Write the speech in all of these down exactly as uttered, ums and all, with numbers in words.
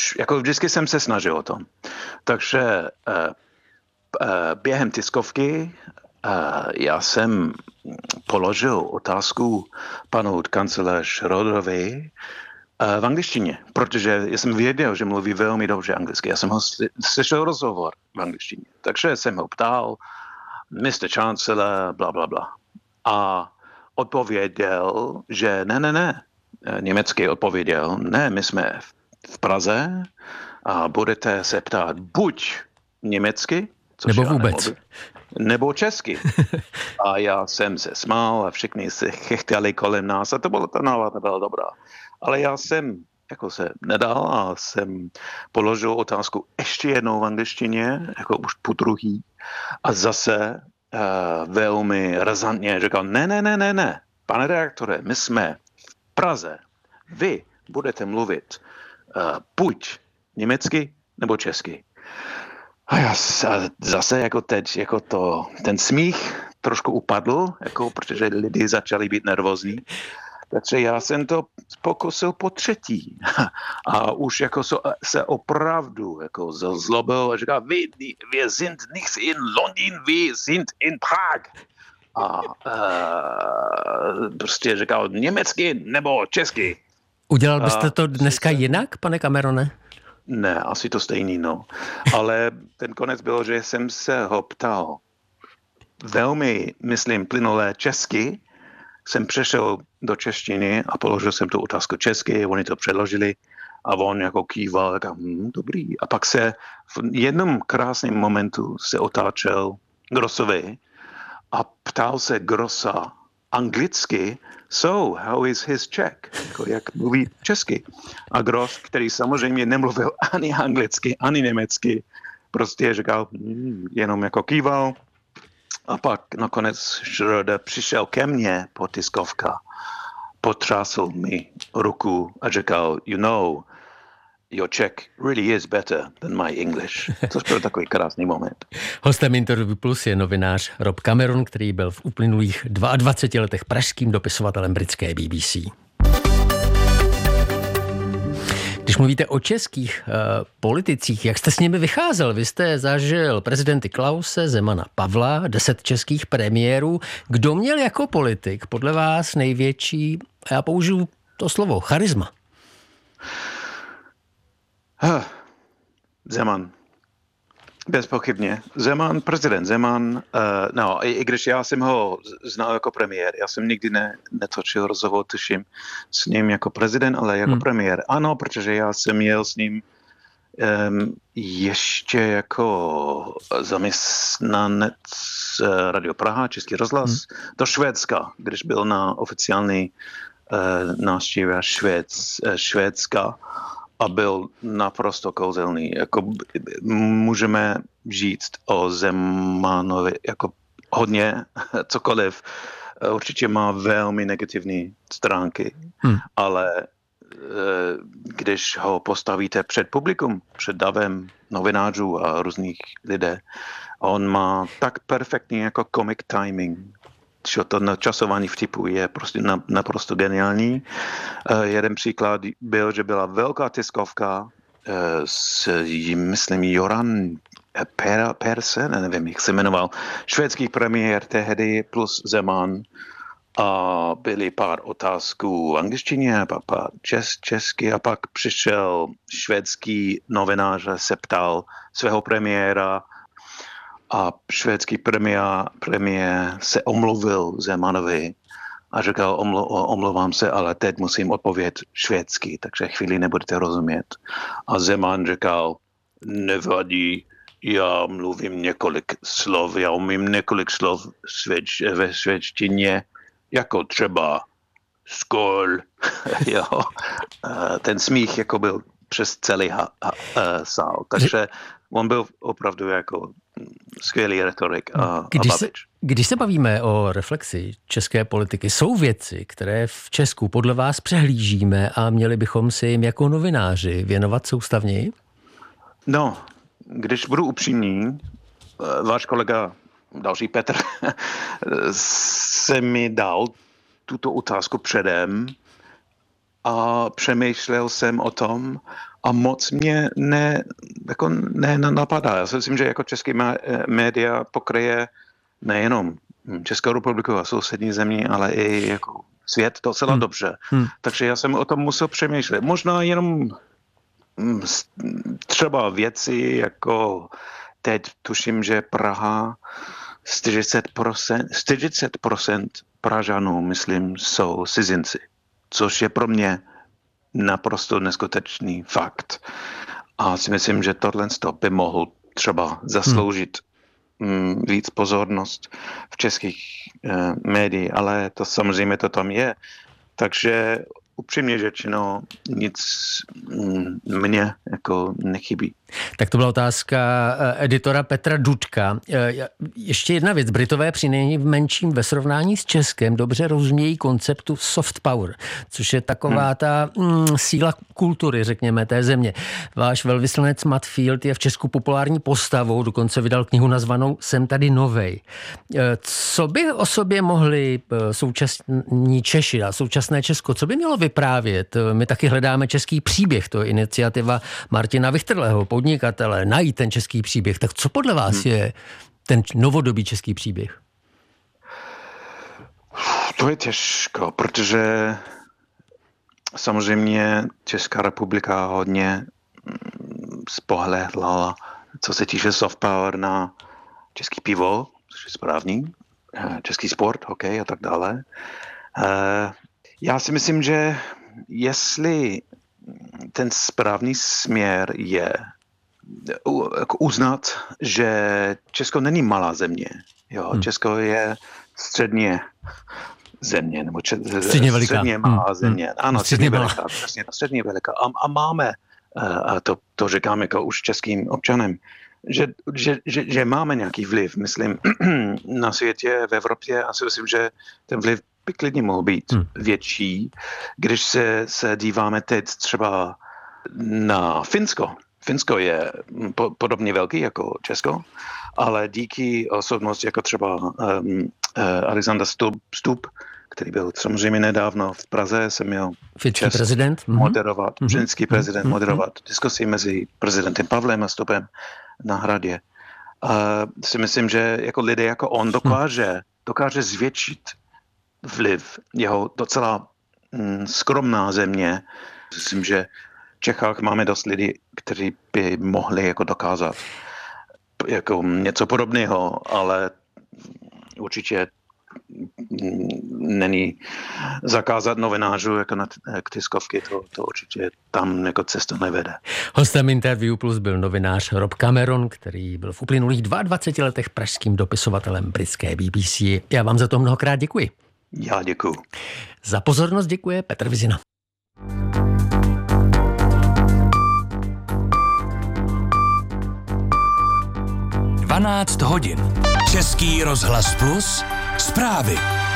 už jako vždycky jsem se snažil o tom. Takže uh, uh, během tiskovky uh, já jsem položil otázku panu kancléři Schröderovi uh, v angličtině, protože já jsem věděl, že mluví velmi dobře anglicky. Já jsem ho slyšel rozhovor v angličtině. Takže jsem ho ptal, mister Chancellor, bla, bla, bla. A odpověděl, že ne, ne, ne. Německy odpověděl, ne, my jsme v Praze a budete se ptát buď německy, což nebo vůbec. Nemohl, nebo česky. A já jsem se smál a všichni se chechtali kolem nás a to bylo, ta nálada byla dobrá. Ale já jsem jako se nedal a jsem položil otázku ještě jednou v angličtině, jako už po druhý. A zase uh, velmi razantně říkal, ne, ne, ne, ne, ne, pane redaktore, my jsme v Praze. Vy budete mluvit uh, buď německy nebo česky. A já zase jako teď, jako to, ten smích trošku upadl, jako protože lidi začali být nervózní. Takže já jsem to pokusil po třetí. A už jako se opravdu jako zlobil a říkal, vy, wir sind nicht in London, wir sind in Prag. A uh, prostě říkal německy nebo česky. Udělal byste to dneska jinak, pane Camerone? Ne, asi to stejný, no. Ale ten konec bylo, že jsem se ho ptal velmi, myslím, plynulé česky. Jsem přešel do češtiny a položil jsem tu otázku česky, oni to předložili a on jako kýval, jako, hm, dobrý. A pak se v jednom krásném momentu se otáčel Grossovi a ptal se Grossa anglicky, so, how is his Czech? Jako, jak mluví česky. A Gross, který samozřejmě nemluvil ani anglicky, ani německy, prostě říkal, hm, jenom jako kýval. A pak nakonec Schröder přišel ke mně po tiskovka, potrásl mi ruku a říkal, you know, your Czech really is better than my English. Což byl takový krásný moment. Hostem Interview Plus je novinář Rob Cameron, který byl v uplynulých dvaceti dvou letech pražským dopisovatelem britské B B C. Když mluvíte o českých uh, politicích, jak jste s nimi vycházel? Vy jste zažil prezidenty Klause, Zemana, Pavla, deset českých premiérů. Kdo měl jako politik podle vás největší, já použiju to slovo, charisma? Huh. Zeman. Bezpochybně. Zeman, prezident Zeman, uh, no, i, i když já jsem ho znal jako premiér, já jsem nikdy ne, netočil rozhovor, tuším, s ním jako prezident, ale jako hmm. premiér. Ano, protože já jsem jel s ním um, ještě jako zaměstnanec uh, Radio Praha, Český rozhlas, hmm. do Švédska, když byl na oficiální uh, návštěvě Švéc, uh, Švédska. A byl naprosto kouzelný. Jako můžeme říct o Zemanovi jako hodně, cokoliv. Určitě má velmi negativní stránky, hmm. ale když ho postavíte před publikum, před davem novinářů a různých lidé, on má tak perfektní jako comic timing, že to načasování vtipu je prostě naprosto geniální. Uh, jeden příklad byl, že byla velká tiskovka uh, s, myslím, Joran per, Persen, nevím, jak se jmenoval, švédský premiér tehdy plus Zeman a byly pár otázků v angličtině, pak pár čes, česky a pak přišel švédský novinář a se ptal svého premiéra a švédský premiér, premiér se omluvil Zemanovi a říkal, omlu, omlouvám se, ale teď musím odpovědět švédsky, takže chvíli nebudete rozumět. A Zeman říkal, nevadí, já mluvím několik slov, já umím několik slov švédč, ve švédštině, jako třeba skol. Jo. Ten smích jako byl přes celý ha, ha, sál, takže on byl opravdu jako skvělý retorik a, když a se, když se bavíme o reflexi české politiky, jsou věci, které v Česku podle vás přehlížíme a měli bychom si jim jako novináři věnovat soustavněji? No, když budu upřímný, váš kolega, další Petr, se mi dal tuto otázku předem a přemýšlel jsem o tom a moc mě ne, jako ne napadá. Já si myslím, že jako český média pokryje nejenom Českou republiku a sousední země, ale i jako svět docela hmm. dobře. Hmm. Takže já jsem o tom musel přemýšlet. Možná jenom třeba věci jako teď tuším, že Praha čtyřicet procent Pražanů, myslím, jsou cizinci, což je pro mě naprosto neskutečný fakt. A si myslím, že tohle by mohl třeba zasloužit hmm. víc pozornost v českých uh, médiích, ale to samozřejmě to tam je. Takže upřímně řečeno, nic mně jako nechybí. Tak to byla otázka editora Petra Dudka. Ještě jedna věc. Britové při nejmenším ve srovnání s Českem dobře rozumějí konceptu soft power, což je taková ta mm, síla kultury, řekněme, té země. Váš velvyslanec Matt Field je v Česku populární postavou, dokonce vydal knihu nazvanou Jsem tady novej. Co by o sobě mohli současní Češi a současné Česko, co by mělo vyprávět? My taky hledáme český příběh, to je iniciativa Martina Vichterleho, podnikatele, najít ten český příběh. Tak co podle vás hmm. je ten novodobý český příběh? To je těžko, protože samozřejmě Česká republika hodně spohlédla, co se týče soft power, na český pivo, což je správný, český sport, hokej a tak dále. Já si myslím, že jestli ten správný směr je uznat, že Česko není malá země. Jo, hmm. Česko je středně země, nebo če, středně, veliká. středně malá hmm. země. Ano, středně, středně veliká. Přesně, středně veliká. A, a máme, a to, to říkám jako už českým občanem, že, že, že, že máme nějaký vliv, myslím, na světě, v Evropě, a si myslím, že ten vliv by klidně mohl být hmm. větší, když se, se díváme teď třeba na Finsko. Finsko je po, podobně velký jako Česko, ale díky osobnosti jako třeba um, uh, Alexander Stubb, Stubb, který byl samozřejmě nedávno v Praze, jsem měl finský prezident moderovat, mm-hmm. finský prezident mm-hmm. moderovat diskusi mezi prezidentem Pavlem a Stubbem na Hradě. Uh, si myslím, že jako lidé jako on dokáže, dokáže zvětšit vliv jeho docela mm, skromná země. Myslím, že v Čechách máme dost lidí, kteří by mohli jako dokázat jako něco podobného, ale určitě není zakázat novinářů jako na k tiskovky, to, to určitě tam jako cesta nevede. Hostem Interview Plus byl novinář Rob Cameron, který byl v uplynulých dvaceti dvou letech pražským dopisovatelem britské B B C. Já vám za to mnohokrát děkuji. Já děkuji. Za pozornost děkuje Petr Vizina. dvanáct hodin. Český rozhlas Plus. Zprávy.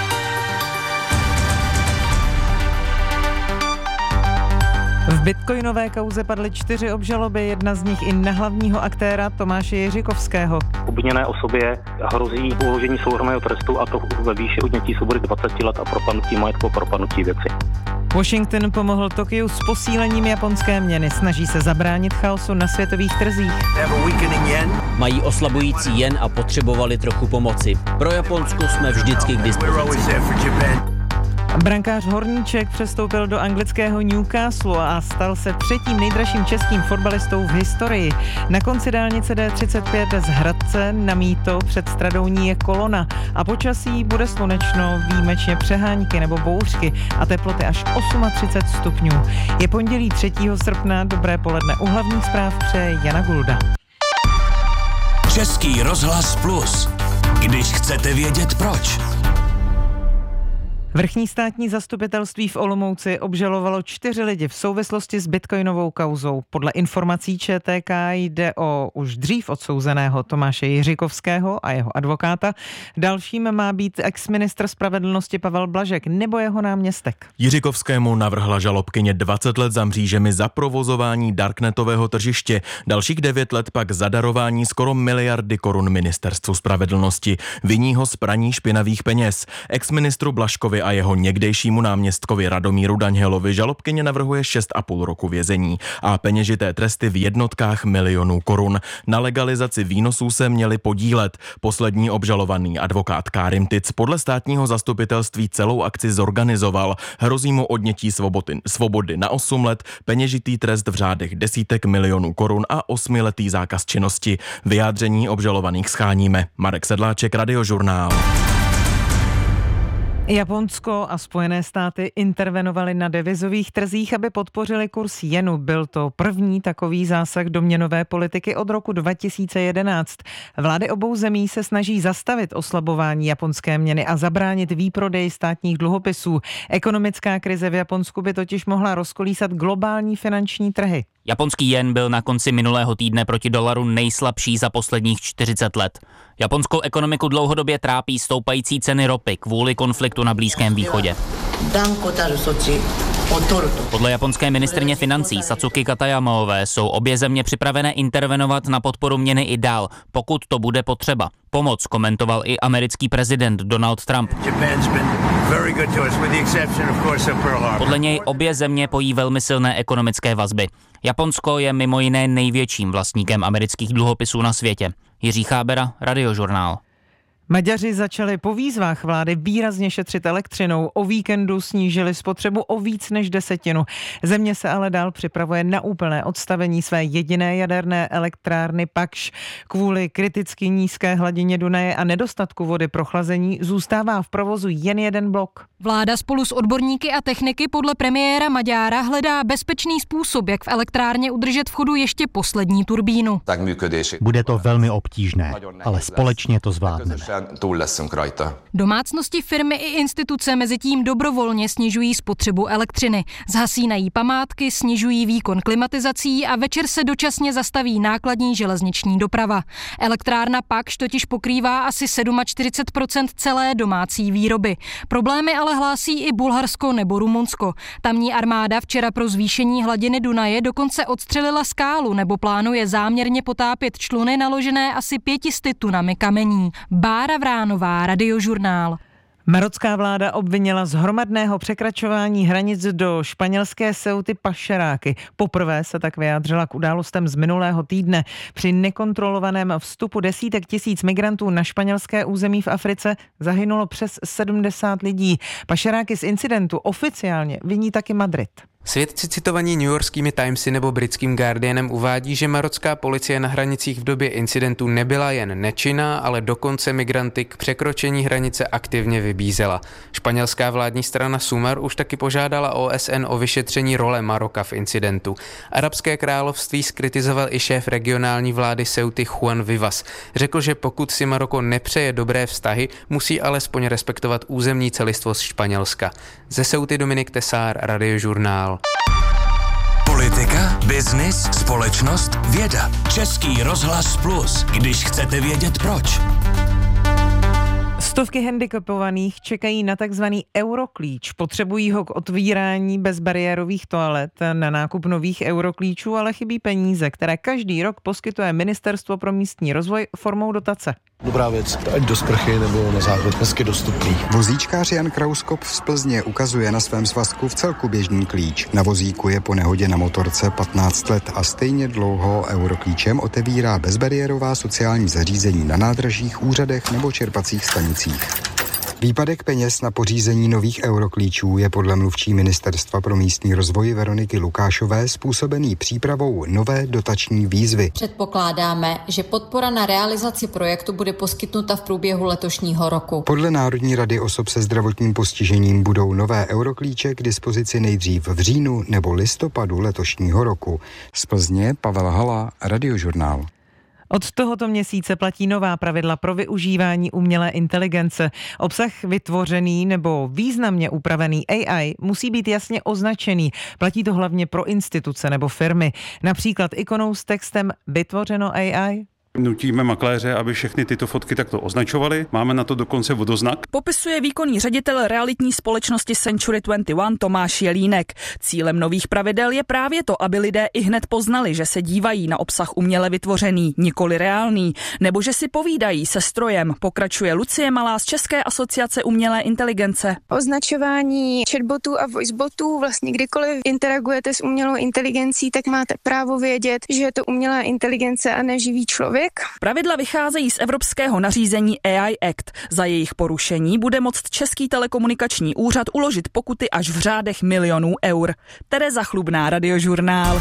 V bitcoinové kauze padly čtyři obžaloby, jedna z nich i na hlavního aktéra Tomáše Jiříkovského. Obviněné osobě hrozí uložení souhrnného trestu, a to ve výši odnětí svobody dvacet let a propadnutí majetku a propadnutí věci. Washington pomohl Tokiu s posílením japonské měny. Snaží se zabránit chaosu na světových trzích. Mají oslabující jen a potřebovali trochu pomoci. Pro Japonsko jsme vždycky k dispozici. Brankář Horníček přestoupil do anglického Newcastle a stal se třetím nejdražším českým fotbalistou v historii. Na konci dálnice D třicet pět z Hradce na mýto před Stradouní je kolona a počasí bude slunečno, výjimečně přehánky nebo bouřky a teploty až třicet osm stupňů. Je pondělí třetího srpna, dobré poledne, u hlavních zpráv přeje Jana Gulda. Český rozhlas Plus. Když chcete vědět proč. Vrchní státní zastupitelství v Olomouci obžalovalo čtyři lidi v souvislosti s bitcoinovou kauzou. Podle informací Č T K jde o už dřív odsouzeného Tomáše Jiříkovského a jeho advokáta. Dalším má být exministr spravedlnosti Pavel Blažek nebo jeho náměstek. Jiříkovskému navrhla žalobkyně dvacet let za mřížemi za provozování darknetového tržiště, dalších devět let pak za darování skoro miliardy korun ministerstvu spravedlnosti. Viní ho z praní špinavých peněz. Exministru Blažkovi a jeho někdejšímu náměstkovi Radomíru Danielovi žalobkyně navrhuje šest a půl roku vězení a peněžité tresty v jednotkách milionů korun. Na legalizaci výnosů se měli podílet. Poslední obžalovaný advokát Kárim Tic podle státního zastupitelství celou akci zorganizoval. Hrozí mu odnětí svobody, svobody na osm let, peněžitý trest v řádech desítek milionů korun a osmiletý zákaz činnosti. Vyjádření obžalovaných scháníme. Marek Sedláček, Radiožurnál. Japonsko a Spojené státy intervenovaly na devizových trzích, aby podpořili kurz jenu. Byl to první takový zásah do měnové politiky od roku dva tisíce jedenáct. Vlády obou zemí se snaží zastavit oslabování japonské měny a zabránit výprodeji státních dluhopisů. Ekonomická krize v Japonsku by totiž mohla rozkolísat globální finanční trhy. Japonský jen byl na konci minulého týdne proti dolaru nejslabší za posledních čtyřicet let. Japonskou ekonomiku dlouhodobě trápí stoupající ceny ropy kvůli konfliktu na Blízkém východě. Podle japonské ministryně financí Satsuki Katayamaové jsou obě země připravené intervenovat na podporu měny i dál, pokud to bude potřeba. Pomoc komentoval i americký prezident Donald Trump. Podle něj obě země pojí velmi silné ekonomické vazby. Japonsko je mimo jiné největším vlastníkem amerických dluhopisů na světě. Jiří Chábera, Radiožurnál. Maďaři začali po výzvách vlády výrazně šetřit elektřinou. O víkendu snížili spotřebu o víc než desetinu. Země se ale dál připravuje na úplné odstavení své jediné jaderné elektrárny Pakš. Kvůli kriticky nízké hladině Dunaje a nedostatku vody pro chlazení zůstává v provozu jen jeden blok. Vláda spolu s odborníky a techniky podle premiéra Maďára hledá bezpečný způsob, jak v elektrárně udržet v chodu ještě poslední turbínu. Bude to velmi obtížné, ale společně to zvládneme. Domácnosti, firmy i instituce mezitím dobrovolně snižují spotřebu elektřiny. Zhasínají památky, snižují výkon klimatizací a večer se dočasně zastaví nákladní železniční doprava. Elektrárna Pakš totiž pokrývá asi čtyřicet sedm procent celé domácí výroby. Problémy ale hlásí i Bulharsko nebo Rumunsko. Tamní armáda včera pro zvýšení hladiny Dunaje dokonce odstřelila skálu nebo plánuje záměrně potápět čluny naložené asi pětisty tunami kamení. Bára Vránová, Radiožurnál. Marocká vláda obvinila z hromadného překračování hranic do španělské Ceuty pašeráky. Poprvé se tak vyjádřila k událostem z minulého týdne. Při nekontrolovaném vstupu desítek tisíc migrantů na španělské území v Africe zahynulo přes sedmdesát lidí. Pašeráky z incidentu oficiálně viní taky Madrid. Svědci citovaní newyorskými Timesy nebo britským Guardianem uvádí, že marocká policie na hranicích v době incidentu nebyla jen nečinná, ale dokonce migranty k překročení hranice aktivně vybízela. Španělská vládní strana Sumar už taky požádala O S N o vyšetření role Maroka v incidentu. Arabské království zkritizoval i šéf regionální vlády Ceuty Juan Vivas. Řekl, že pokud si Maroko nepřeje dobré vztahy, musí alespoň respektovat územní celistvost Španělska. Ze Ceuty Dominik Tesár, Radiožurnál. Politika, biznis, společnost, věda. Český rozhlas Plus, když chcete vědět proč. Stovky handicapovaných čekají na takzvaný euroklíč. Potřebují ho k otvírání bezbariérových toalet, na nákup nových euroklíčů, ale chybí peníze, které každý rok poskytuje Ministerstvo pro místní rozvoj formou dotace. Dobrá věc, ať do sprchy nebo na záchod, hezky dostupný. Vozíčkář Jan Krauskop z Plzně ukazuje na svém svazku v celku běžný klíč. Na vozíku je po nehodě na motorce patnáct let a stejně dlouho euroklíčem otevírá bezbariérová sociální zařízení na nádražích, úřadech nebo čerpacích stanicích. Výpadek peněz na pořízení nových euroklíčů je podle mluvčí Ministerstva pro místní rozvoj Veroniky Lukášové způsobený přípravou nové dotační výzvy. Předpokládáme, že podpora na realizaci projektu bude poskytnuta v průběhu letošního roku. Podle Národní rady osob se zdravotním postižením budou nové euroklíče k dispozici nejdřív v říjnu nebo listopadu letošního roku. Z Plzně Pavel Hala, Radiožurnál. Od tohoto měsíce platí nová pravidla pro využívání umělé inteligence. Obsah vytvořený nebo významně upravený A I musí být jasně označený. Platí to hlavně pro instituce nebo firmy. Například ikonou s textem vytvořeno A I. Nutíme makléře, aby všechny tyto fotky takto označovali. Máme na to dokonce vodoznak. Popisuje výkonný ředitel realitní společnosti Century dvacet jedna Tomáš Jelínek. Cílem nových pravidel je právě to, aby lidé i hned poznali, že se dívají na obsah uměle vytvořený, nikoli reálný, nebo že si povídají se strojem, pokračuje Lucie Malá z České asociace umělé inteligence. Označování chatbotů a voicebotů, vlastně kdykoliv interagujete s umělou inteligencí, tak máte právo vědět, že je to umělá inteligence a ne živý člověk. Pravidla vycházejí z evropského nařízení A I Act. Za jejich porušení bude moct Český telekomunikační úřad uložit pokuty až v řádech milionů eur. Tereza Chlubná, Radiožurnál.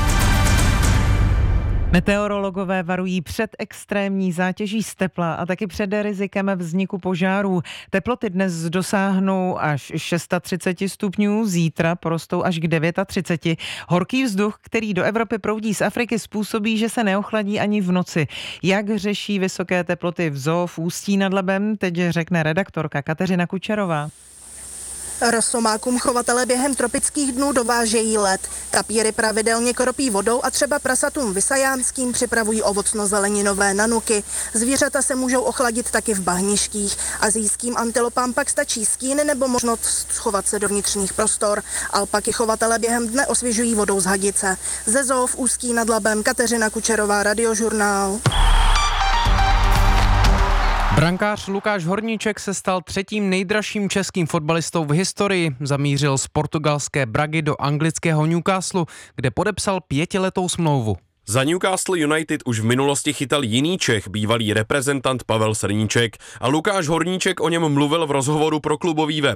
Meteorologové varují před extrémní zátěží z tepla a taky před rizikem vzniku požárů. Teploty dnes dosáhnou až třicet šest stupňů, zítra porostou až k třicet devět. Horký vzduch, který do Evropy proudí z Afriky, způsobí, že se neochladí ani v noci. Jak řeší vysoké teploty v zoo v Ústí nad Labem, teď řekne redaktorka Kateřina Kučerová. Rosomákům chovatelé během tropických dnů dovážejí led. Tapíry pravidelně kropí vodou a třeba prasatům vysajánským připravují ovocno-zeleninové nanuky. Zvířata se můžou ochladit taky v bahništích. Asijským antilopám pak stačí skín nebo možnost schovat se do vnitřních prostor. Alpaky chovatelé během dne osvěžují vodou z hadice. Ze zoo v Ústí nad Labem Kateřina Kučerová, Radiožurnál. Brankář Lukáš Horníček se stal třetím nejdražším českým fotbalistou v historii. Zamířil z portugalské Bragy do anglického Newcastle, kde podepsal pětiletou smlouvu. Za Newcastle United už v minulosti chytal jiný Čech, bývalý reprezentant Pavel Srníček. A Lukáš Horníček o něm mluvil v rozhovoru pro klubový web.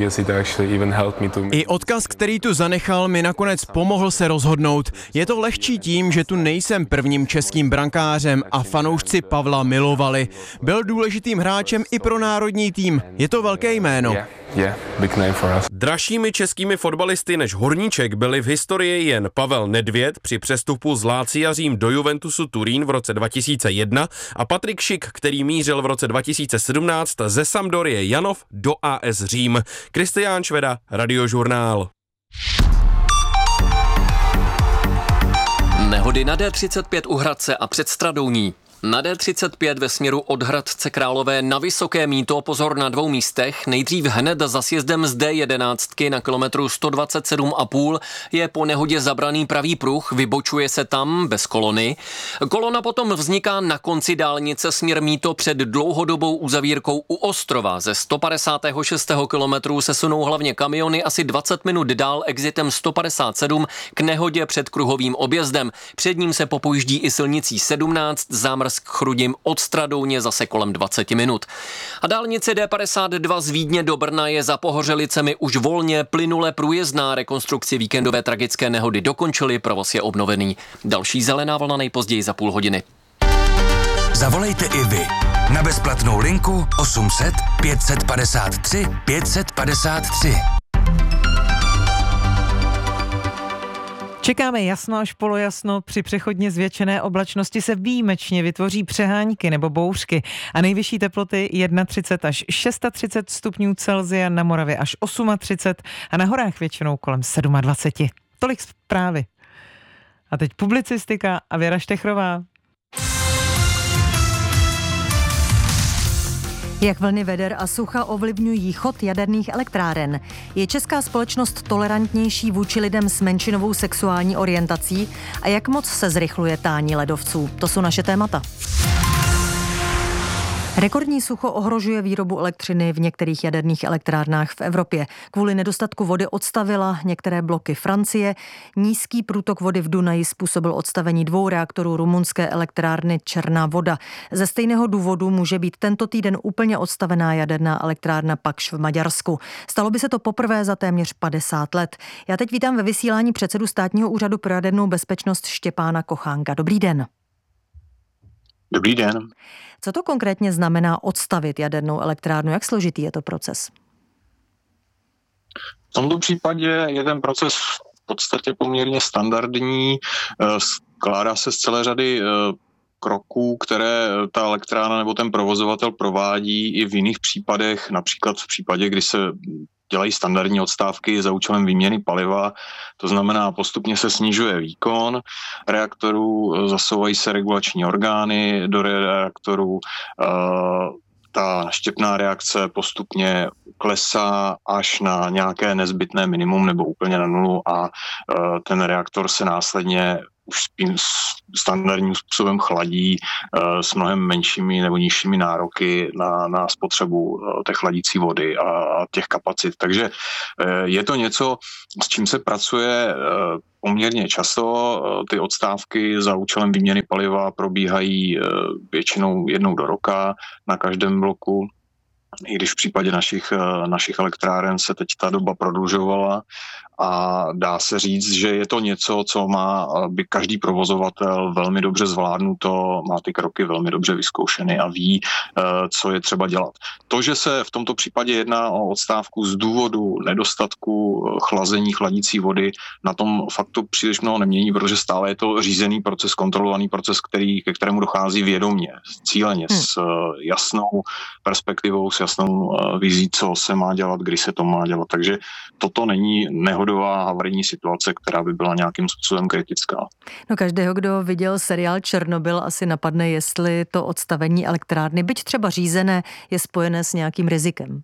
I odkaz, který tu zanechal, mi nakonec pomohl se rozhodnout. Je to lehčí tím, že tu nejsem prvním českým brankářem a fanoušci Pavla milovali. Byl důležitým hráčem i pro národní tým. Je to velké jméno. Yeah, big name for us. Dražšími českými fotbalisty než Horníček byli v historii jen Pavel Nedvěd při přestupu z Lácia Řím do Juventusu Turín v roce dva tisíce jedna a Patrik Šik, který mířil v roce dva tisíce sedmnáct ze Sampdorie Janov do A S Řím. Kristián Šveda, Radiožurnál. Nehody na D třicet pět u Hradce a před Stradouní. Na D třicet pět ve směru od Hradce Králové na Vysoké Mýto pozor na dvou místech. Nejdřív hned za sjezdem z D jedenáct na kilometru sto dvacet sedm a půl je po nehodě zabraný pravý pruh, vybočuje se tam bez kolony. Kolona potom vzniká na konci dálnice směr Mýto před dlouhodobou uzavírkou u Ostrova. Ze sto padesátého šestého kilometru se sunou hlavně kamiony asi dvacet minut dál exitem sto padesát sedm k nehodě před kruhovým objezdem. Před ním se popojíždí i silnicí sedmnáct zámrz k Chrudim od Stradouně zase kolem dvacet minut. A dálnice D padesát dva z Vídně do Brna je za Pohořelicemi už volně plynule průjezdná. Rekonstrukci víkendové tragické nehody dokončili, provoz je obnovený. Další zelená vlna nejpozději za půl hodiny. Zavolejte i vy na bezplatnou linku osm set pět padesát tři pět padesát tři. Čekáme jasno až polojasno, při přechodně zvětšené oblačnosti se výjimečně vytvoří přehánky nebo bouřky a nejvyšší teploty třicet jedna až třicet šest stupňů Celsia, na Moravě až třicet osm a na horách většinou kolem dvacet sedm. Tolik zprávy. A teď publicistika a Věra Štechrová. Jak vlny veder a sucha ovlivňují chod jaderných elektráren? Je česká společnost tolerantnější vůči lidem s menšinovou sexuální orientací? A jak moc se zrychluje tání ledovců? To jsou naše témata. Rekordní sucho ohrožuje výrobu elektřiny v některých jaderných elektrárnách v Evropě. Kvůli nedostatku vody odstavila některé bloky Francie. Nízký průtok vody v Dunaji způsobil odstavení dvou reaktorů rumunské elektrárny Černá voda. Ze stejného důvodu může být tento týden úplně odstavená jaderná elektrárna Pakš v Maďarsku. Stalo by se to poprvé za téměř padesát let. Já teď vítám ve vysílání předsedu Státního úřadu pro jadernou bezpečnost Štěpána Kochánka. Dobrý den. Dobrý den. Co to konkrétně znamená odstavit jadernou elektrárnu? Jak složitý je to proces? V tomto případě je ten proces v podstatě poměrně standardní. Skládá se z celé řady kroků, které ta elektrárna nebo ten provozovatel provádí i v jiných případech, například v případě, kdy se dělají standardní odstávky za účelem výměny paliva, to znamená postupně se snižuje výkon reaktorů, zasouvají se regulační orgány do reaktorů, ta štěpná reakce postupně klesá až na nějaké nezbytné minimum nebo úplně na nulu a ten reaktor se následně už standardním způsobem chladí s mnohem menšími nebo nižšími nároky na, na spotřebu té chladící vody a těch kapacit. Takže je to něco, s čím se pracuje poměrně často. Ty odstávky za účelem výměny paliva probíhají většinou jednou do roka na každém bloku. I když v případě našich, našich elektráren se teď ta doba prodlužovala a dá se říct, že je to něco, co má by každý provozovatel velmi dobře zvládnuto, má ty kroky velmi dobře vyzkoušeny a ví, co je třeba dělat. To, že se v tomto případě jedná o odstávku z důvodu nedostatku chlazení chladící vody, na tom faktu příliš mnoho nemění, protože stále je to řízený proces, kontrolovaný proces, který, ke kterému dochází vědomě, cíleně, hmm. s jasnou perspektivou, s jasnou vizí, co se má dělat, kdy se to má dělat. Takže toto není nehodová havarijní situace, která by byla nějakým způsobem kritická. No každého, kdo viděl seriál Černobyl, asi napadne, jestli to odstavení elektrárny, byť třeba řízené, je spojené s nějakým rizikem.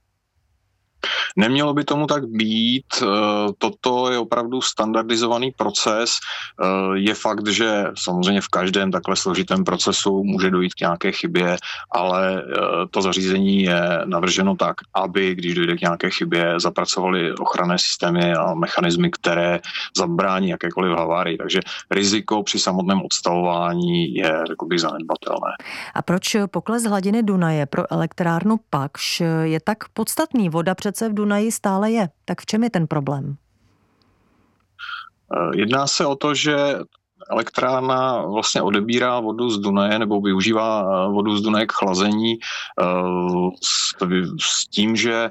Nemělo by tomu tak být, toto je opravdu standardizovaný proces. Je fakt, že samozřejmě v každém takhle složitém procesu může dojít k nějaké chybě, ale to zařízení je navrženo tak, aby, když dojde k nějaké chybě, zapracovaly ochranné systémy a mechanismy, které zabrání jakékoliv havárii. Takže riziko při samotném odstavování je, řekl bych, zanedbatelné. A proč pokles hladiny Dunaje pro elektrárnu Pakš je tak podstatný? Voda přece v Dunaji stále je. Tak v čem je ten problém? Jedná se o to, že elektrárna vlastně odebírá vodu z Dunaje nebo využívá vodu z Dunaje k chlazení s tím, že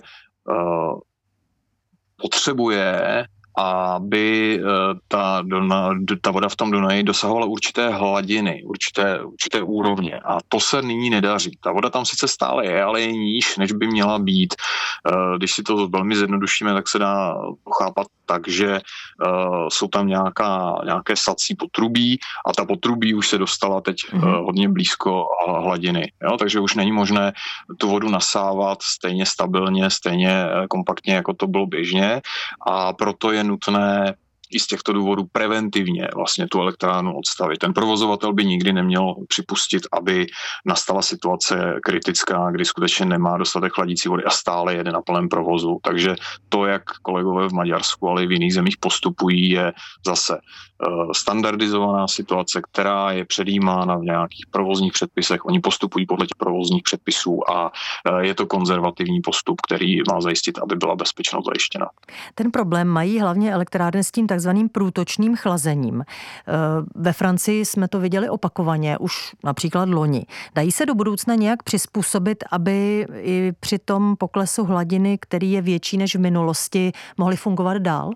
potřebuje, aby ta, ta voda v tom Dunaji dosahovala určité hladiny, určité, určité úrovně. A to se nyní nedaří. Ta voda tam sice stále je, ale je níž, než by měla být. Když si to velmi zjednodušíme, tak se dá pochápat tak, že uh, jsou tam nějaká, nějaké sací potrubí a ta potrubí už se dostala teď uh, hodně blízko hladiny. Jo? Takže už není možné tu vodu nasávat stejně stabilně, stejně kompaktně, jako to bylo běžně, a proto je nutné i z těchto důvodů preventivně vlastně tu elektrárnu odstavit. Ten provozovatel by nikdy neměl připustit, aby nastala situace kritická, kdy skutečně nemá dostatek chladící vody a stále jede na plném provozu. Takže to, jak kolegové v Maďarsku, ale i v jiných zemích postupují, je zase standardizovaná situace, která je předjímána v nějakých provozních předpisech. Oni postupují podle těch provozních předpisů a je to konzervativní postup, který má zajistit, aby byla bezpečnost zajištěna. Ten problém mají hlavně elektrárny s tím takzvaným průtočným chlazením. Ve Francii jsme to viděli opakovaně, už například loni. Dají se do budoucna nějak přizpůsobit, aby i při tom poklesu hladiny, který je větší než v minulosti, mohly fungovat dál?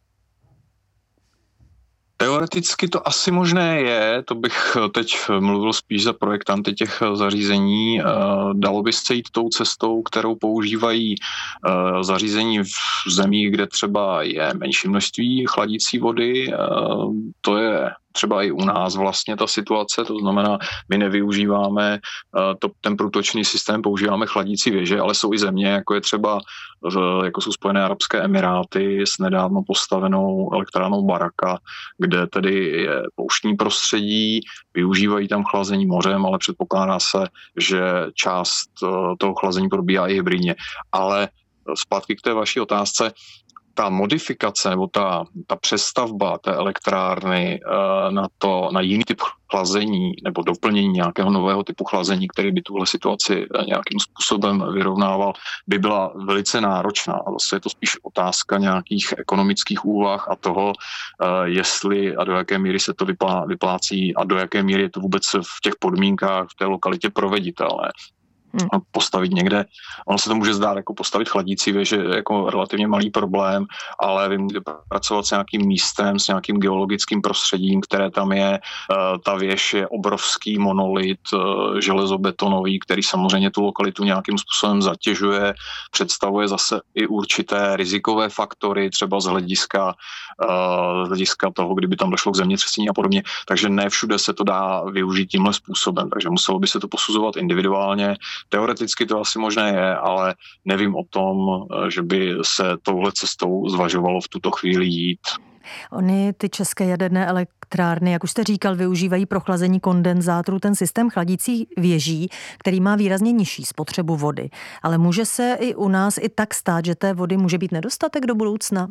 Teoreticky to asi možné je, to bych teď mluvil spíš za projektanty těch zařízení. Dalo by se jít tou cestou, kterou používají zařízení v zemích, kde třeba je menší množství chladící vody. To je třeba i u nás vlastně ta situace, to znamená, my nevyužíváme to, ten průtočný systém, používáme chladící věže, ale jsou i země, jako je třeba, jako jsou Spojené arabské emiráty s nedávno postavenou elektrárnou Baraka, kde tedy je pouštní prostředí, využívají tam chlazení mořem, ale předpokládá se, že část toho chlazení probíhá i hybridně. Ale zpátky k té vaší otázce, ta modifikace nebo ta, ta přestavba té elektrárny na, to, na jiný typ chlazení nebo doplnění nějakého nového typu chlazení, který by tuhle situaci nějakým způsobem vyrovnával, by byla velice náročná. A zase je to spíš otázka nějakých ekonomických úvah a toho, jestli a do jaké míry se to vyplá, vyplácí a do jaké míry je to vůbec v těch podmínkách v té lokalitě proveditelné. postavit někde. Ono se to může zdát jako postavit chladící věž, je jako relativně malý problém, ale vy můžete pracovat s nějakým místem, s nějakým geologickým prostředím, které tam je. Ta věž je obrovský monolit železobetonový, který samozřejmě tu lokalitu nějakým způsobem zatěžuje, představuje zase i určité rizikové faktory, třeba z hlediska, z hlediska toho, kdyby tam došlo k zemětřesení a podobně. Takže ne všude se to dá využít tímhle způsobem, takže muselo by se to posuzovat individuálně. Teoreticky to asi možné je, ale nevím o tom, že by se touhle cestou zvažovalo v tuto chvíli jít. Ony, ty české jaderné elektrárny, jak už jste říkal, využívají pro chlazení kondenzátorů ten systém chladících věží, který má výrazně nižší spotřebu vody. Ale může se i u nás i tak stát, že té vody může být nedostatek do budoucna?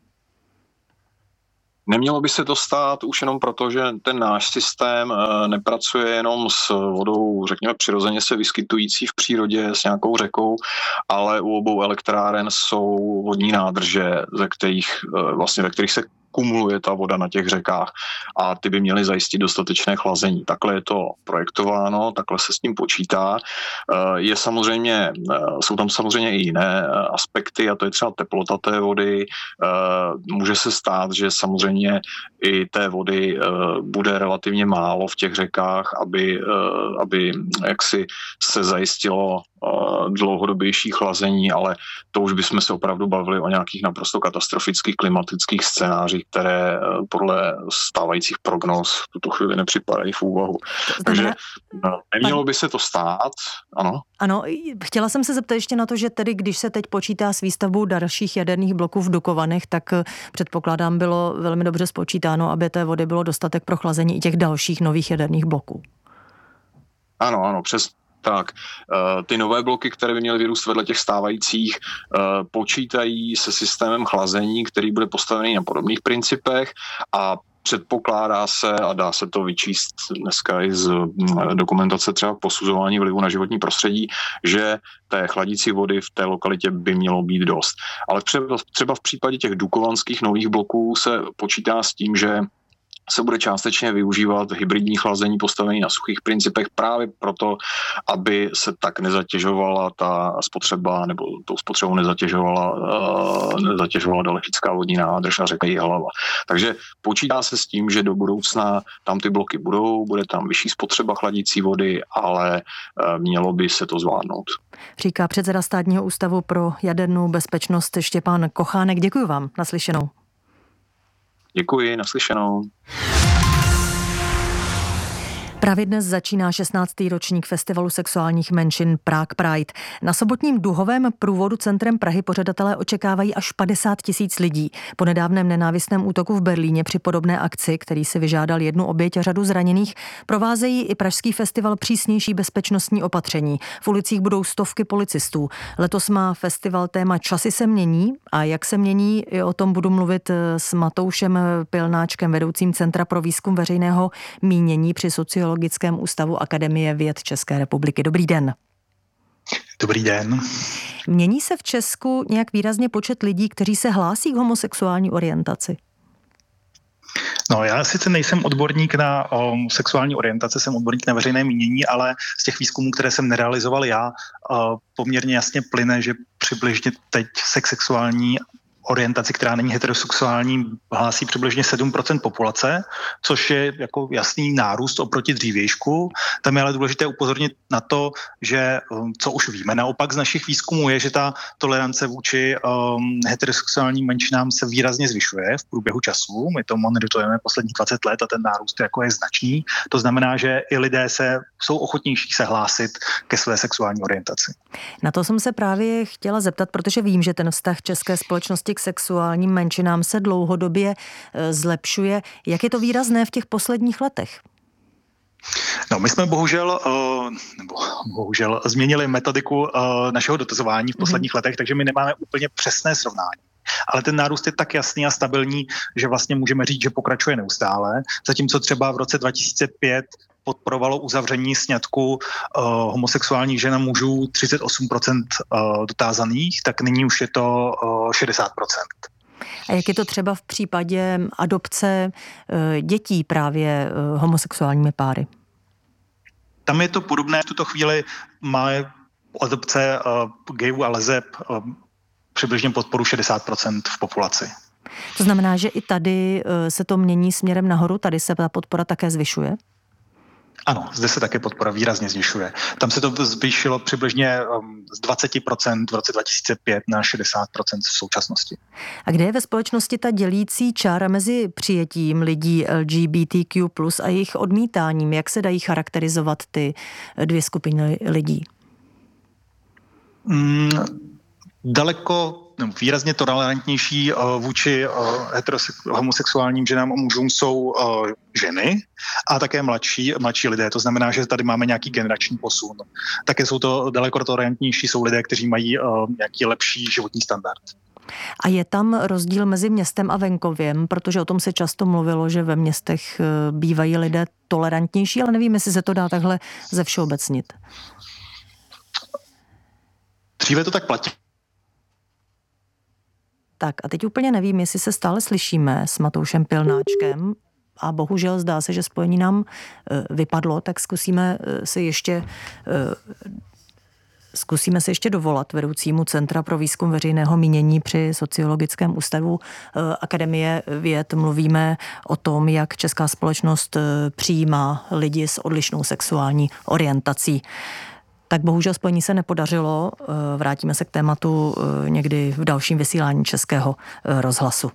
Nemělo by se to stát už jenom proto, že ten náš systém nepracuje jenom s vodou, řekněme, přirozeně se vyskytující v přírodě s nějakou řekou, ale u obou elektráren jsou vodní nádrže, ze kterých, vlastně, ve kterých se kumuluje ta voda na těch řekách a ty by měly zajistit dostatečné chlazení. Takhle je to projektováno, takhle se s tím počítá. Je samozřejmě, jsou tam samozřejmě i jiné aspekty a to je třeba teplota té vody. Může se stát, že samozřejmě i té vody bude relativně málo v těch řekách, aby, aby jaksi se zajistilo dlouhodobější chlazení, ale to už bychom se opravdu bavili o nějakých naprosto katastrofických klimatických scénářích, které podle stávajících prognóz v tuto chvíli nepřipadají v úvahu. Takže nemělo by se to stát, ano. Ano, chtěla jsem se zeptat ještě na to, že tedy když se teď počítá s výstavbou dalších jaderných bloků v Dukovanech, tak předpokládám bylo velmi dobře spočítáno, aby té vody bylo dostatek pro chlazení i těch dalších nových jaderných bloků. Ano, ano, přes tak. Ty nové bloky, které by měly vyrůst vedle těch stávajících, počítají se systémem chlazení, který bude postavený na podobných principech a předpokládá se, a dá se to vyčíst dneska i z dokumentace třeba posuzování vlivu na životní prostředí, že té chladící vody v té lokalitě by mělo být dost. Ale třeba v případě těch dukovanských nových bloků se počítá s tím, že se bude částečně využívat hybridní chlazení postavené na suchých principech právě proto, aby se tak nezatěžovala ta spotřeba, nebo tou spotřebou nezatěžovala, uh, nezatěžovala Dalešická vodní nádrž a řeka Jihlava. Takže počítá se s tím, že do budoucna tam ty bloky budou, bude tam vyšší spotřeba chladící vody, ale uh, mělo by se to zvládnout. Říká předseda Státního ústavu pro jadernou bezpečnost Štěpán Kochánek. Děkuji vám, naslyšenou. Děkuji, naslyšenou. Právě dnes začíná šestnáctý ročník festivalu sexuálních menšin Prague Pride. Na sobotním duhovém průvodu centrem Prahy pořadatelé očekávají až padesát tisíc lidí. Po nedávném nenávistném útoku v Berlíně při podobné akci, který si vyžádal jednu oběť a řadu zraněných, provázejí i pražský festival přísnější bezpečnostní opatření. V ulicích budou stovky policistů. Letos má festival téma Časy se mění a jak se mění, i o tom budu mluvit s Matoušem Pilnáčkem, vedoucím Centra pro výzkum veřejného mínění při sociologii Sociologickém ústavu Akademie věd České republiky. Dobrý den. Dobrý den. Mění se v Česku nějak výrazně počet lidí, kteří se hlásí k homosexuální orientaci? No, já sice nejsem odborník na o, sexuální orientaci, jsem odborník na veřejné mínění, ale z těch výzkumů, které jsem nerealizoval já, o, poměrně jasně plyne, že přibližně teď se k sexuální orientaci, která není heterosexuální, hlásí přibližně sedm procent populace, což je jako jasný nárůst oproti dřívějšku. Tam je ale důležité upozornit na to, že co už víme naopak z našich výzkumů je, že ta tolerance vůči um, heterosexuálním menšinám se výrazně zvyšuje v průběhu času. My to monitorujeme posledních dvacet let a ten nárůst jako je značný. To znamená, že i lidé se, jsou ochotnější se hlásit ke své sexuální orientaci. Na to jsem se právě chtěla zeptat, protože vím, že ten vztah české společnosti k sexuálním menšinám se dlouhodobě zlepšuje. Jak je to výrazné v těch posledních letech? No, my jsme bohužel, nebo bohužel změnili metodiku našeho dotazování v posledních mm. letech, takže my nemáme úplně přesné srovnání. Ale ten nárůst je tak jasný a stabilní, že vlastně můžeme říct, že pokračuje neustále. Zatímco třeba v roce dva tisíce pět podporovalo uzavření sňatku uh, homosexuálních žen a mužů třicet osm procent uh, dotázaných, tak nyní už je to uh, šedesát procent. A jak je to třeba v případě adopce uh, dětí právě uh, homosexuálními páry? Tam je to podobné. V tuto chvíli má adopce gayů a leseb přibližně podporu šedesát procent v populaci. To znamená, že i tady se to mění směrem nahoru, tady se ta podpora také zvyšuje? Ano, zde se také podpora výrazně zvyšuje. Tam se to zvýšilo přibližně z dvacet procent v roce dva tisíce pět na šedesát procent v současnosti. A kde je ve společnosti ta dělící čára mezi přijetím lidí L G B T Q plus a jejich odmítáním? Jak se dají charakterizovat ty dvě skupiny lidí? Mm, daleko no, výrazně tolerantnější uh, vůči uh, heterosex- homosexuálním ženám a mužům jsou uh, ženy a také mladší, mladší lidé. To znamená, že tady máme nějaký generační posun. Také jsou to daleko tolerantnější, jsou lidé, kteří mají uh, nějaký lepší životní standard. A je tam rozdíl mezi městem a venkovem, protože o tom se často mluvilo, že ve městech bývají lidé tolerantnější, ale nevím, jestli se to dá takhle zevšeobecnit. Dříve to tak platí. Tak a teď úplně nevím, jestli se stále slyšíme s Matoušem Pilnáčkem a bohužel zdá se, že spojení nám vypadlo, tak zkusíme si ještě zkusíme se ještě dovolat vedoucímu Centra pro výzkum veřejného mínění při Sociologickém ústavu Akademie věd. Mluvíme o tom, jak česká společnost přijímá lidi s odlišnou sexuální orientací. Tak bohužel spojení se nepodařilo. Vrátíme se k tématu někdy v dalším vysílání Českého rozhlasu.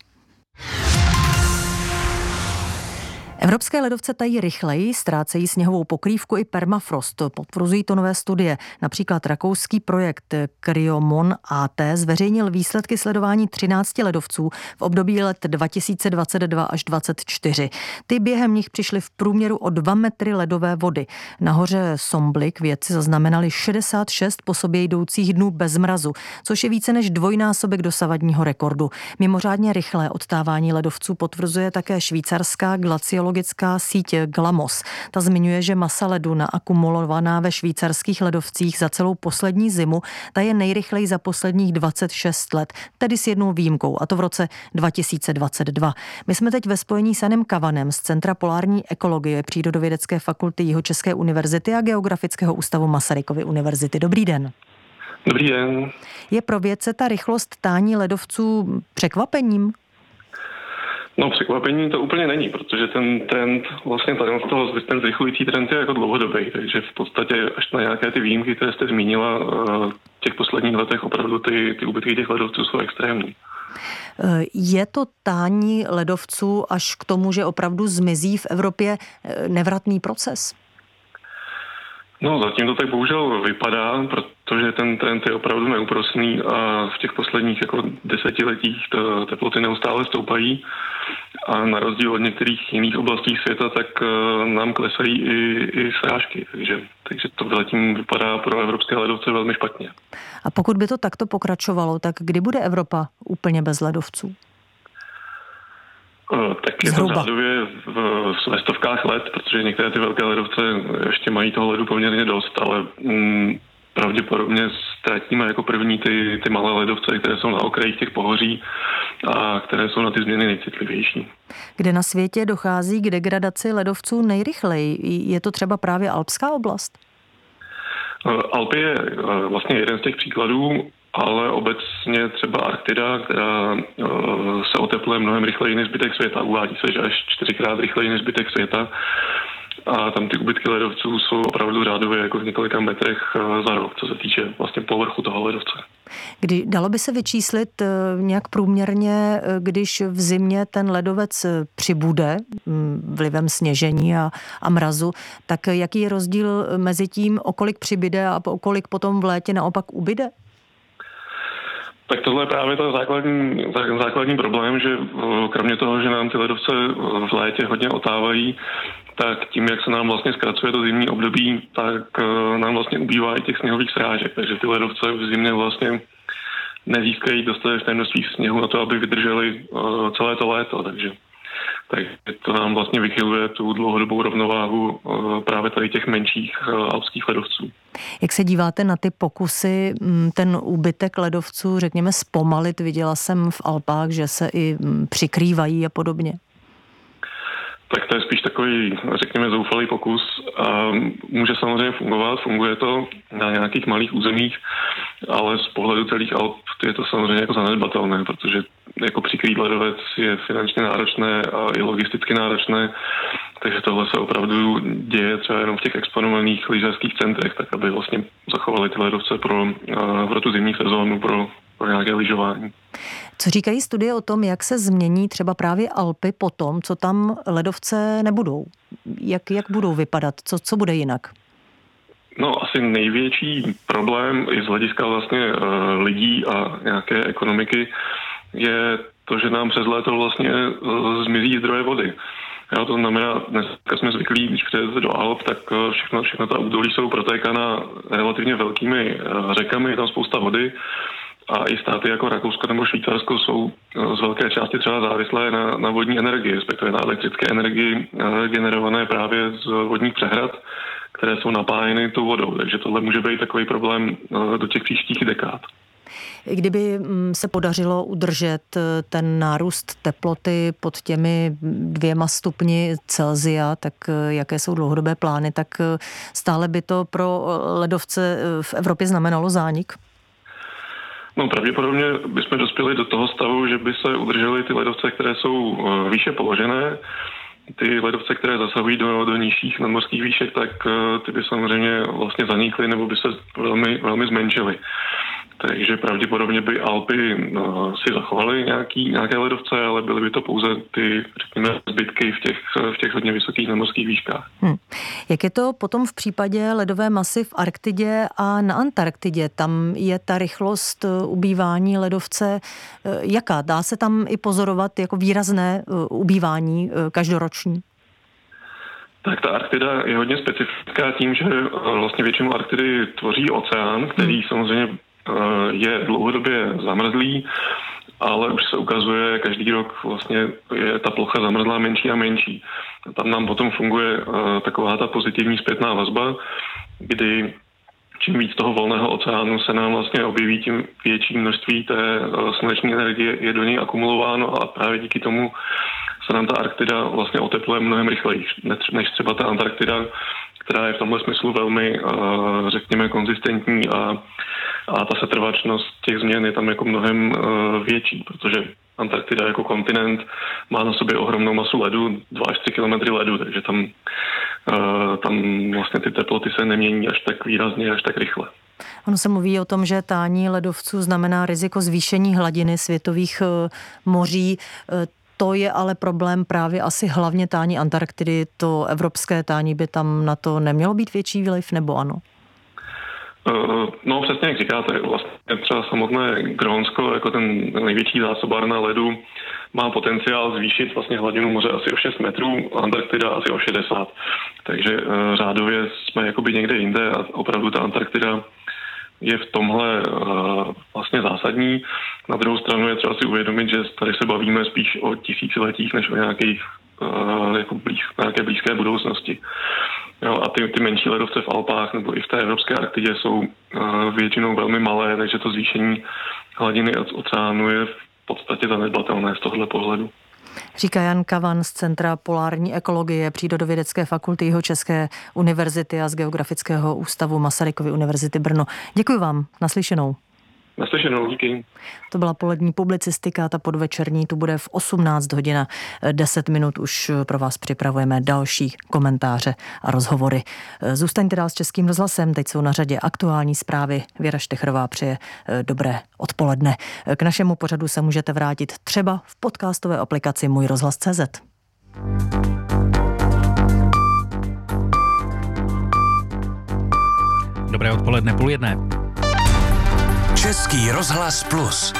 Evropské ledovce tají rychleji, ztrácejí sněhovou pokrývku i permafrost. Potvrzují to nové studie. Například rakouský projekt Cryomon A T zveřejnil výsledky sledování třinácti ledovců v období let dva tisíce dvacet dva až dvacet čtyři. Ty během nich přišly v průměru o dva metry ledové vody. Na hoře Somblik vědci zaznamenali šedesát šest po sobě jdoucích dnů bez mrazu, což je více než dvojnásobek dosavadního rekordu. Mimořádně rychlé odtávání ledovců potvrzuje také švýcarská glaciologická síť Glamos. Ta zmiňuje, že masa ledu naakumulovaná ve švýcarských ledovcích za celou poslední zimu, ta je nejrychleji za posledních dvacet šest let, tedy s jednou výjimkou, a to v roce dva tisíce dvacet dva. My jsme teď ve spojení s Janem Kavanem z Centra polární ekologie Přírodovědecké fakulty Jihočeské univerzity a Geografického ústavu Masarykovy univerzity. Dobrý den. Dobrý den. Je pro vědce ta rychlost tání ledovců překvapením? No, překvapení to úplně není, protože ten trend, vlastně tady z toho, ten zrychlující trend je jako dlouhodobý, takže v podstatě až na nějaké ty výjimky, které jste zmínila, v těch posledních letech opravdu ty, ty úbytky těch ledovců jsou extrémní. Je to tání ledovců až k tomu, že opravdu zmizí v Evropě, nevratný proces? No, zatím to tak bohužel vypadá, protože ten trend je opravdu neúprosný a v těch posledních jako desetiletích teploty neustále stoupají a na rozdíl od některých jiných oblastí světa, tak nám klesají i, i srážky, takže, takže to zatím vypadá pro evropské ledovce velmi špatně. A pokud by to takto pokračovalo, tak kdy bude Evropa úplně bez ledovců? Tak je to řádově v, v stovkách let, protože některé ty velké ledovce ještě mají toho ledu poměrně dost, ale mm, pravděpodobně ztratíme jako první ty, ty malé ledovce, které jsou na okrajích těch pohoří a které jsou na ty změny nejcitlivější. Kde na světě dochází k degradaci ledovců nejrychleji? Je to třeba právě alpská oblast? Alpy je vlastně jeden z těch příkladů, ale obecně třeba Arktida, která se otepluje mnohem rychleji než zbytek světa. Uvádí se, že až čtyřikrát rychleji než zbytek světa. A tam ty úbytky ledovců jsou opravdu řádově jako v několika metrech za rok, co se týče vlastně povrchu toho ledovce. Kdy dalo by se vyčíslit nějak průměrně, když v zimě ten ledovec přibude vlivem sněžení a, a mrazu, tak jaký je rozdíl mezi tím, o kolik přibyde a o kolik potom v létě naopak ubyde? Tak tohle je právě ten základní, základní problém, že kromě toho, že nám ty ledovce v létě hodně otávají, tak tím, jak se nám vlastně zkracuje to zimní období, tak nám vlastně ubývá i těch sněhových srážek. Takže ty ledovce v zimě vlastně nezískají dostatečné množství sněhu na to, aby vydrželi celé to léto. Takže, takže to nám vlastně vychyluje tu dlouhodobou rovnováhu právě tady těch menších alpských ledovců. Jak se díváte na ty pokusy, ten úbytek ledovců, řekněme, zpomalit? Viděla jsem v Alpách, že se i přikrývají a podobně. tak to je spíš takový, řekněme, zoufalý pokus. A může samozřejmě fungovat, funguje to na nějakých malých územích, ale z pohledu celých Alp je to samozřejmě jako zanedbatelné, protože jako přikrýt ledovec je finančně náročné a i logisticky náročné, takže tohle se opravdu děje třeba jenom v těch exponovaných lyžařských centrech, tak aby vlastně zachovali ty ledovce pro, pro tu zimní sezónu, pro, pro nějaké lyžování. Co říkají studie o tom, jak se změní třeba právě Alpy po tom, co tam ledovce nebudou? Jak, jak budou vypadat? Co, co bude jinak? No, asi největší problém i z hlediska vlastně uh, lidí a nějaké ekonomiky je to, že nám přes léto vlastně uh, zmizí zdroje vody. Jo, to znamená, dneska jsme zvyklí, když přijedete do Alp, tak všechno, všechno ta údolí jsou protékána relativně velkými uh, řekami, je tam spousta vody. A i státy jako Rakousko nebo Švýcarsko jsou z velké části třeba závislé na, na vodní energii, respektive na elektrické energii generované právě z vodních přehrad, které jsou napájeny tou vodou. Takže tohle může být takový problém do těch příštích dekád. Kdyby se podařilo udržet ten nárůst teploty pod těmi dvěma stupni Celsia, tak jaké jsou dlouhodobé plány, tak stále by to pro ledovce v Evropě znamenalo zánik? No, pravděpodobně bychom dospěli do toho stavu, že by se udržely ty ledovce, které jsou výše položené. Ty ledovce, které zasahují do, do nižších nadmořských výšek, tak ty by samozřejmě vlastně zanikly nebo by se velmi, velmi zmenšily. Takže pravděpodobně by Alpy no, si zachovaly nějaký, nějaké ledovce, ale byly by to pouze ty, řekněme, zbytky v těch, v těch hodně vysokých nadmořských výškách. Hmm. Jak je to potom v případě ledové masy v Arktidě a na Antarktidě? Tam je ta rychlost ubývání ledovce jaká? Dá se tam i pozorovat jako výrazné ubývání každoroční? Tak ta Arktida je hodně specifická tím, že vlastně většinu Arktidy tvoří oceán, který hmm. samozřejmě je dlouhodobě zamrzlý, ale už se ukazuje, každý rok vlastně je ta plocha zamrzlá menší a menší. Tam nám potom funguje taková ta pozitivní zpětná vazba, kdy čím víc toho volného oceánu se nám vlastně objeví, tím větší množství té sluneční energie je do něj akumulováno a právě díky tomu se nám ta Arktida vlastně otepluje mnohem rychleji než třeba ta Antarktida, která je v tomhle smyslu velmi, řekněme, konzistentní a, a ta setrvačnost těch změn je tam jako mnohem větší, protože Antarktida jako kontinent má na sobě ohromnou masu ledu, dva až tři kilometry ledu, takže tam, tam vlastně ty teploty se nemění až tak výrazně, až tak rychle. Ono se mluví o tom, že tání ledovců znamená riziko zvýšení hladiny světových moří. To je ale problém právě asi hlavně tání Antarktidy. To evropské tání by tam na to nemělo být větší vliv, nebo ano? No přesně jak říkáte, vlastně třeba samotné Grónsko, jako ten největší zásobárna ledu, má potenciál zvýšit vlastně hladinu moře asi o šest metrů, Antarktida asi o šedesát. Takže řádově jsme jakoby někde jinde a opravdu ta Antarktida je v tomhle uh, vlastně zásadní. Na druhou stranu je třeba si uvědomit, že tady se bavíme spíš o tisíciletích, než o nějakých, uh, jako blíz, nějaké blízké budoucnosti. Jo, a ty, ty menší ledovce v Alpách nebo i v té evropské Arktidě jsou uh, většinou velmi malé, takže to zvýšení hladiny oceánu je v podstatě zanedbatelné z tohohle pohledu. Říká Jan Kavan z Centra polární ekologie Přírodovědecké fakulty Jihočeské univerzity a z Geografického ústavu Masarykovy univerzity Brno. Děkuji vám, naslyšenou. Naslyšenou, díky. To byla polední publicistika, ta podvečerní tu bude v osmnáct hodin a deset minut. Už pro vás připravujeme další komentáře a rozhovory. Zůstaňte dál s Českým rozhlasem, teď jsou na řadě aktuální zprávy. Věra Štechrová přeje dobré odpoledne. K našemu pořadu se můžete vrátit třeba v podcastové aplikaci Můj rozhlas tečka cé zet. Dobré odpoledne, půl jedné. Český rozhlas plus.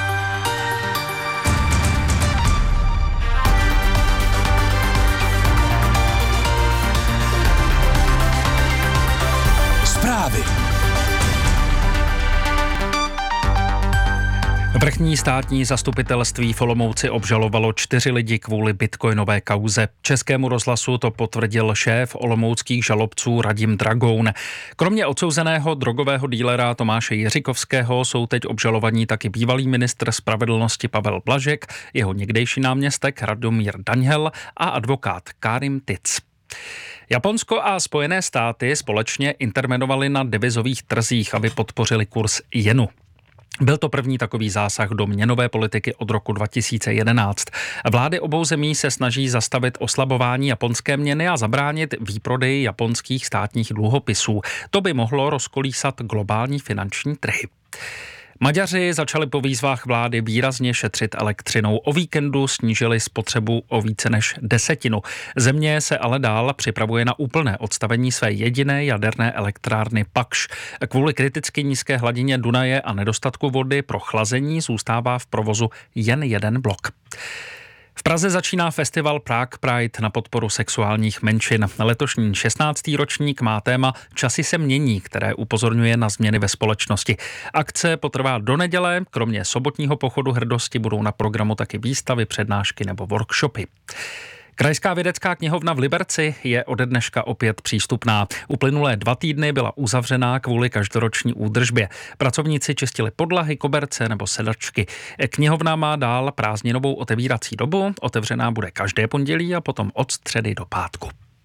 Zprávy. Vrchní státní zastupitelství v Olomouci obžalovalo čtyři lidi kvůli bitcoinové kauze. Českému rozhlasu to potvrdil šéf olomouckých žalobců Radim Dragoun. Kromě odsouzeného drogového dílera Tomáše Jiříkovského jsou teď obžalovaní taky bývalý ministr spravedlnosti Pavel Blažek, jeho někdejší náměstek Radomír Daňhel a advokát Karim Tic. Japonsko a Spojené státy společně intervenovali na devizových trzích, aby podpořili kurz jenu. Byl to první takový zásah do měnové politiky od roku dva tisíce jedenáct. Vlády obou zemí se snaží zastavit oslabování japonské měny a zabránit výprodeji japonských státních dluhopisů. To by mohlo rozkolísat globální finanční trhy. Maďaři začali po výzvách vlády výrazně šetřit elektřinou. O víkendu snížili spotřebu o více než desetinu. Země se ale dál připravuje na úplné odstavení své jediné jaderné elektrárny Pakš. Kvůli kriticky nízké hladině Dunaje a nedostatku vody pro chlazení zůstává v provozu jen jeden blok. V Praze začíná festival Prague Pride na podporu sexuálních menšin. Letošní šestnáctý ročník má téma Časy se mění, které upozorňuje na změny ve společnosti. Akce potrvá do neděle, kromě sobotního pochodu hrdosti budou na programu taky výstavy, přednášky nebo workshopy. Krajská vědecká knihovna v Liberci je ode dneška opět přístupná. Uplynulé dva týdny byla uzavřená kvůli každoroční údržbě. Pracovníci čistili podlahy, koberce nebo sedačky. Knihovna má dál prázdninovou otevírací dobu, otevřená bude každé pondělí a potom od středy do pátku.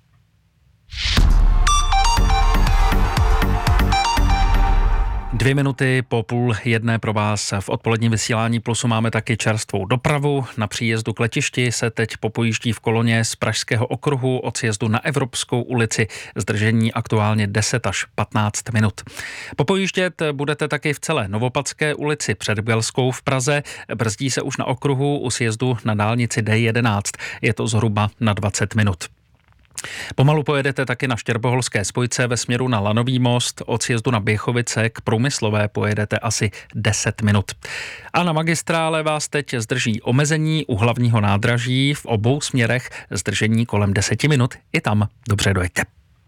Dvě minuty po půl jedné pro vás v odpoledním vysílání Plusu máme taky čerstvou dopravu. Na příjezdu k letišti se teď popojíždí v koloně z Pražského okruhu od sjezdu na Evropskou ulici. Zdržení aktuálně deset až patnáct minut. Popojíždět budete taky v celé Novopadské ulici před Belskou v Praze. Brzdí se už na okruhu u sjezdu na dálnici D jedenáct. Je to zhruba na dvacet minut. Pomalu pojedete taky na Štěrboholské spojce ve směru na Lanový most. Od sjezdu na Běchovice k Průmyslové pojedete asi deset minut. A na magistrále vás teď zdrží omezení u hlavního nádraží v obou směrech, zdržení kolem deseti minut. I tam dobře dojďte.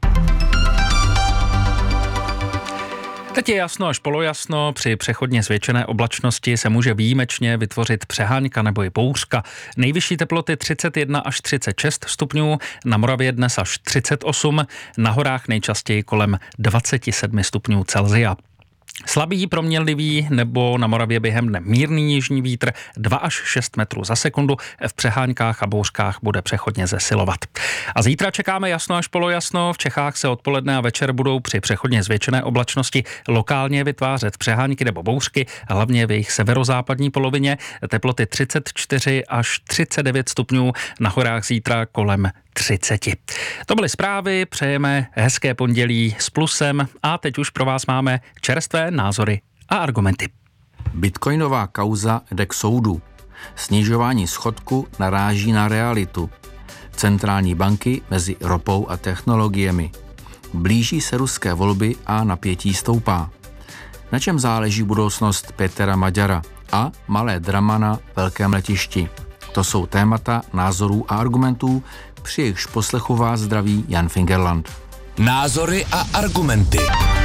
Teď je jasno až polojasno, při přechodně zvětšené oblačnosti se může výjimečně vytvořit přehánka nebo i bouřka. Nejvyšší teploty třicet jedna až třicet šest stupňů, na Moravě dnes až třicet osm, na horách nejčastěji kolem dvacet sedm stupňů Celsia. Slabý, proměnlivý nebo na Moravě během dne mírný jižní vítr dva až šest metrů za sekundu, v přeháňkách a bouřkách bude přechodně zesilovat. A zítra čekáme jasno až polojasno, v Čechách se odpoledne a večer budou při přechodně zvětšené oblačnosti lokálně vytvářet přeháňky nebo bouřky, hlavně v jejich severozápadní polovině, teploty třicet čtyři až třicet devět stupňů, na horách zítra kolem třicet. To byly zprávy, přejeme hezké pondělí s Plusem a teď už pro vás máme čerstvé názory a argumenty. Bitcoinová kauza jde k soudu. Snižování schodku naráží na realitu. Centrální banky mezi ropou a technologiemi. Blíží se ruské volby a napětí stoupá. Na čem záleží budoucnost Petra Maďara a malé drama na velkém letišti. To jsou témata názorů a argumentů, při jejichž poslechu vás zdraví Jan Fingerland. Názory a argumenty.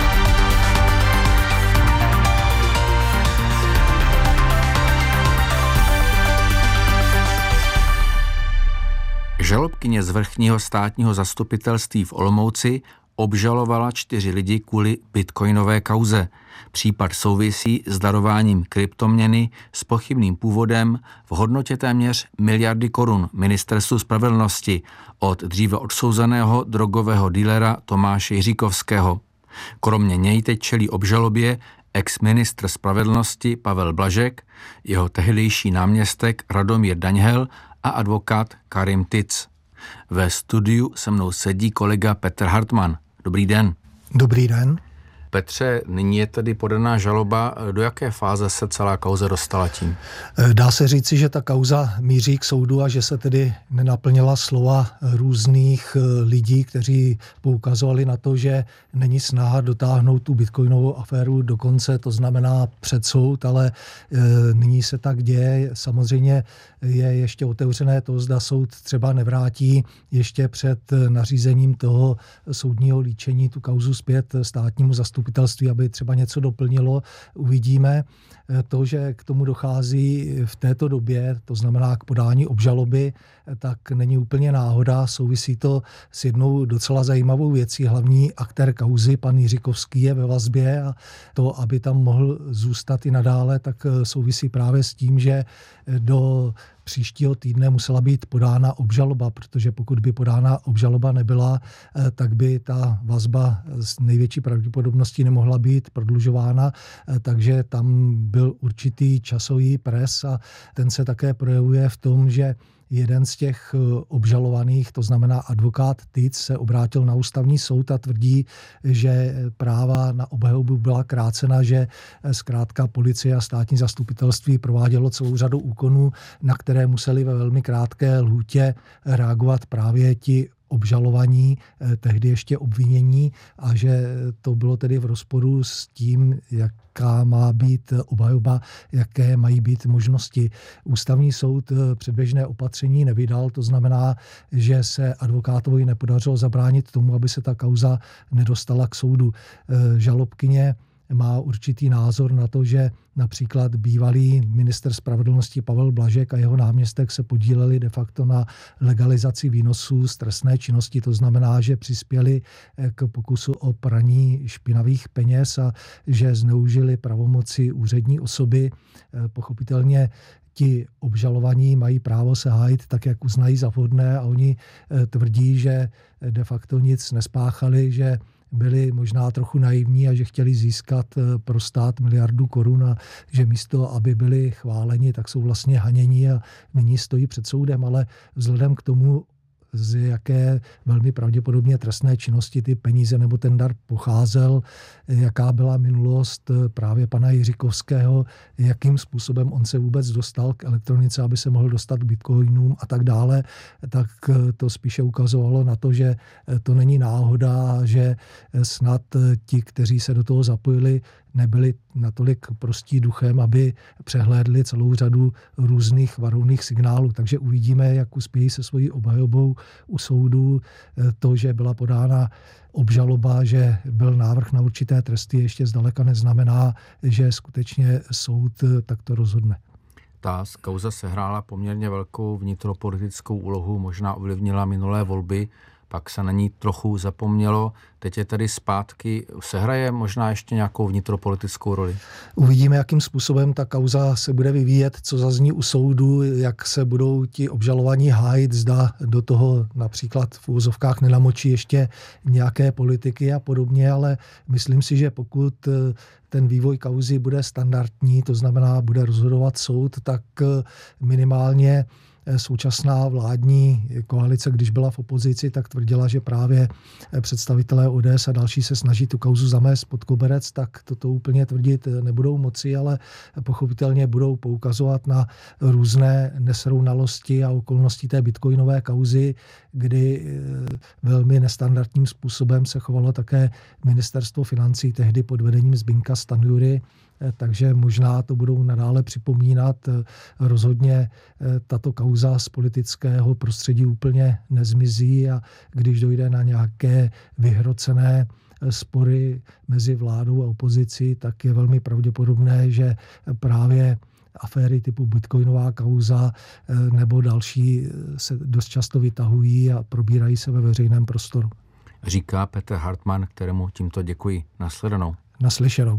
Žalobkyně z vrchního státního zastupitelství v Olomouci obžalovala čtyři lidi kvůli bitcoinové kauze. Případ souvisí s darováním kryptoměny s pochybným původem v hodnotě téměř miliardy korun Ministerstvu spravedlnosti od dříve odsouzeného drogového dílera Tomáše Jiříkovského. Kromě něj teď čelí obžalobě ex-ministr spravedlnosti Pavel Blažek, jeho tehdejší náměstek Radomír Daňhel a advokát Karim Tic. Ve studiu se mnou sedí kolega Petr Hartmann. Dobrý den. Dobrý den. Petře, nyní je tedy podaná žaloba. Do jaké fáze se celá kauza dostala tím? Dá se říci, že ta kauza míří k soudu a že se tedy nenaplnila slova různých lidí, kteří poukazovali na to, že není snaha dotáhnout tu bitcoinovou aféru do konce, to znamená před soud, ale nyní se tak děje. Samozřejmě je ještě otevřené to, zda soud třeba nevrátí ještě před nařízením toho soudního líčení tu kauzu zpět státnímu zastupitelství zastupitelství, aby třeba něco doplnilo. Uvidíme. To, že k tomu dochází v této době, to znamená k podání obžaloby, tak není úplně náhoda. Souvisí to s jednou docela zajímavou věcí. Hlavní aktér kauzy, pan Jiříkovský, je ve vazbě a to, aby tam mohl zůstat i nadále, tak souvisí právě s tím, že do příštího týdne musela být podána obžaloba, protože pokud by podána obžaloba nebyla, tak by ta vazba s největší pravděpodobností nemohla být prodlužována, takže tam byl určitý časový pres a ten se také projevuje v tom, že jeden z těch obžalovaných, to znamená advokát Tic, se obrátil na ústavní soud a tvrdí, že práva na obhajobu byla krácena, že zkrátka policie a státní zastupitelství provádělo celou řadu úkonů, na které museli ve velmi krátké lhůtě reagovat právě ti obžalovaní, tehdy ještě obvinění, a že to bylo tedy v rozporu s tím, jaká má být obhajoba, jaké mají být možnosti. Ústavní soud předběžné opatření nevydal, to znamená, že se advokátovi nepodařilo zabránit tomu, aby se ta kauza nedostala k soudu. Žalobkyně má určitý názor na to, že například bývalý ministr spravedlnosti Pavel Blažek a jeho náměstek se podíleli de facto na legalizaci výnosů z trestné činnosti. To znamená, že přispěli k pokusu o praní špinavých peněz a že zneužili pravomoci úřední osoby. Pochopitelně ti obžalovaní mají právo se hájit tak, jak uznají za vhodné, a oni tvrdí, že de facto nic nespáchali, že byli možná trochu naivní a že chtěli získat pro stát miliardu korun a že místo, aby byli chváleni, tak jsou vlastně hanění a nyní stojí před soudem. Ale vzhledem k tomu, z jaké velmi pravděpodobně trestné činnosti ty peníze nebo ten dar pocházel, jaká byla minulost právě pana Jiříkovského, jakým způsobem on se vůbec dostal k elektronice, aby se mohl dostat k bitcoinům a tak dále, tak to spíše ukazovalo na to, že to není náhoda, že snad ti, kteří se do toho zapojili, nebyli natolik prostí duchem, aby přehlédli celou řadu různých varovných signálů. Takže uvidíme, jak uspějí se svojí obhajobou u soudu. To, že byla podána obžaloba, že byl návrh na určité tresty, ještě zdaleka neznamená, že skutečně soud takto rozhodne. Ta kauza sehrála poměrně velkou vnitropolitickou úlohu, možná ovlivnila minulé volby, pak se na ní trochu zapomnělo, teď je tady zpátky. Sehraje možná ještě nějakou vnitropolitickou roli? Uvidíme, jakým způsobem ta kauza se bude vyvíjet, co zazní u soudu, jak se budou ti obžalovaní hájit, zda do toho například v úvozovkách nenamočí ještě nějaké politiky a podobně, ale myslím si, že pokud ten vývoj kauzy bude standardní, to znamená, bude rozhodovat soud, tak minimálně současná vládní koalice, když byla v opozici, tak tvrdila, že právě představitelé O D S a další se snaží tu kauzu zamést pod koberec, tak toto úplně tvrdit nebudou moci, ale pochopitelně budou poukazovat na různé nesrovnalosti a okolnosti té bitcoinové kauzy, kdy velmi nestandardním způsobem se chovalo také ministerstvo financí, tehdy pod vedením Zbyňka Stanjury, takže možná to budou nadále připomínat. Rozhodně tato kauza z politického prostředí úplně nezmizí a když dojde na nějaké vyhrocené spory mezi vládou a opozicí, tak je velmi pravděpodobné, že právě aféry typu bitcoinová kauza nebo další se dost často vytahují a probírají se ve veřejném prostoru. Říká Petr Hartmann, kterému tímto děkuji. Nasledanou. Naslyšenou.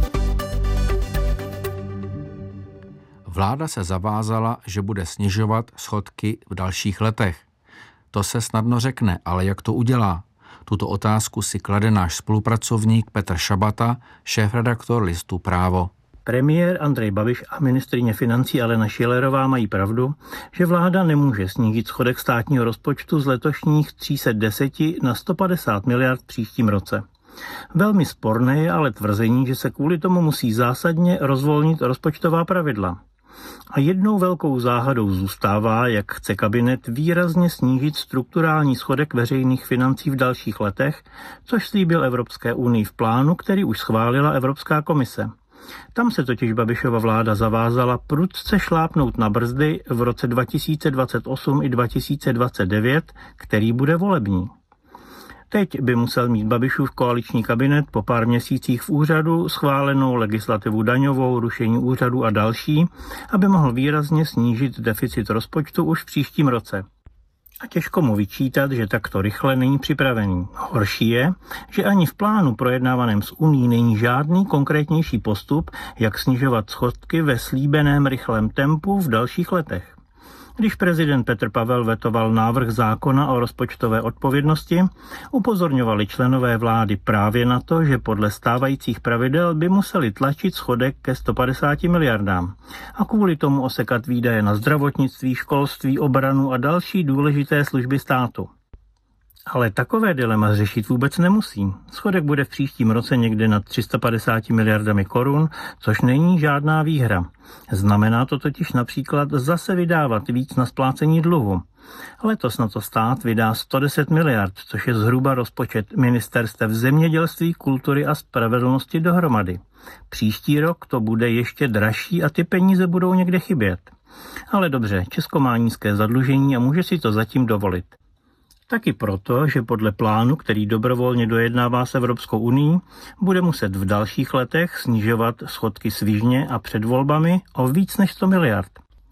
Vláda se zavázala, že bude snižovat schodky v dalších letech. To se snadno řekne, ale jak to udělá? Tuto otázku si klade náš spolupracovník Petr Šabata, šéfredaktor listu Právo. Premiér Andrej Babiš a ministryně financí Alena Schillerová mají pravdu, že vláda nemůže snížit schodek státního rozpočtu z letošních tři sta deset na sto padesát miliard v příštím roce. Velmi sporné je ale tvrzení, že se kvůli tomu musí zásadně rozvolnit rozpočtová pravidla. A jednou velkou záhadou zůstává, jak chce kabinet výrazně snížit strukturální schodek veřejných financí v dalších letech, což slíbil Evropské unii v plánu, který už schválila Evropská komise. Tam se totiž Babišova vláda zavázala prudce šlápnout na brzdy v roce dva tisíce dvacet osm i dva tisíce dvacet devět, který bude volební. Teď by musel mít Babišův koaliční kabinet po pár měsících v úřadu schválenou legislativu daňovou, rušení úřadu a další, aby mohl výrazně snížit deficit rozpočtu už v příštím roce. A těžko mu vyčítat, že takto rychle není připravený. Horší je, že ani v plánu projednávaném s Unií není žádný konkrétnější postup, jak snižovat schodky ve slíbeném rychlém tempu v dalších letech. Když prezident Petr Pavel vetoval návrh zákona o rozpočtové odpovědnosti, upozorňovali členové vlády právě na to, že podle stávajících pravidel by museli tlačit schodek ke sto padesáti miliardám a kvůli tomu osekat výdaje na zdravotnictví, školství, obranu a další důležité služby státu. Ale takové dilema řešit vůbec nemusí. Schodek bude v příštím roce někde nad tři sta padesáti miliardami korun, což není žádná výhra. Znamená to totiž například zase vydávat víc na splácení dluhu. Letos na to stát vydá sto deset miliard, což je zhruba rozpočet ministerstev zemědělství, kultury a spravedlnosti dohromady. Příští rok to bude ještě dražší a ty peníze budou někde chybět. Ale dobře, Česko má nízké zadlužení a může si to zatím dovolit. Taky proto, že podle plánu, který dobrovolně dojednává s Evropskou unií, bude muset v dalších letech snižovat schodky svižně a před volbami o víc než sto miliard.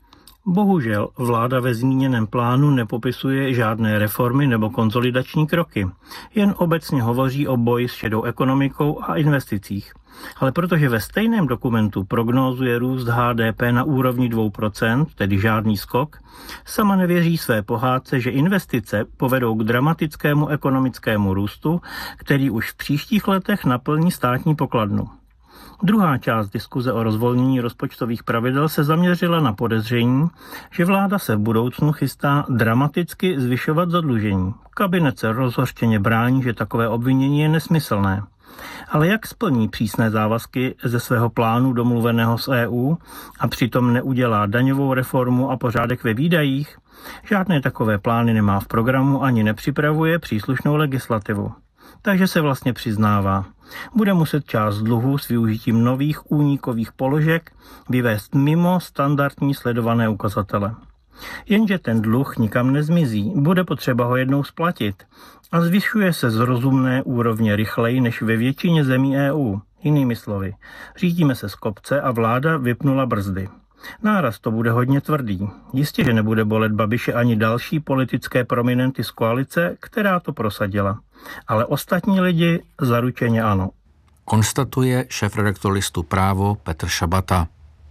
Bohužel vláda ve zmíněném plánu nepopisuje žádné reformy nebo konsolidační kroky, jen obecně hovoří o boji s šedou ekonomikou a investicích. Ale protože ve stejném dokumentu prognózuje růst H D P na úrovni dvou procent, tedy žádný skok, sama nevěří své pohádce, že investice povedou k dramatickému ekonomickému růstu, který už v příštích letech naplní státní pokladnu. Druhá část diskuze o rozvolnění rozpočtových pravidel se zaměřila na podezření, že vláda se v budoucnu chystá dramaticky zvyšovat zadlužení. Kabinet se rozhořčeně brání, že takové obvinění je nesmyslné. Ale jak splní přísné závazky ze svého plánu domluveného s E U a přitom neudělá daňovou reformu a pořádek ve výdajích? Žádné takové plány nemá v programu ani nepřipravuje příslušnou legislativu. Takže se vlastně přiznává. Bude muset část dluhu s využitím nových únikových položek vyvést mimo standardní sledované ukazatele. Jenže ten dluh nikam nezmizí, bude potřeba ho jednou splatit a zvyšuje se z rozumné úrovně rychleji než ve většině zemí E U. Jinými slovy, řídíme se z kopce a vláda vypnula brzdy. Náraz to bude hodně tvrdý. Jistě, že nebude bolet Babiše ani další politické prominenty z koalice, která to prosadila. Ale ostatní lidi zaručeně ano. Konstatuje šéfredaktor listu Právo Petr Šabata.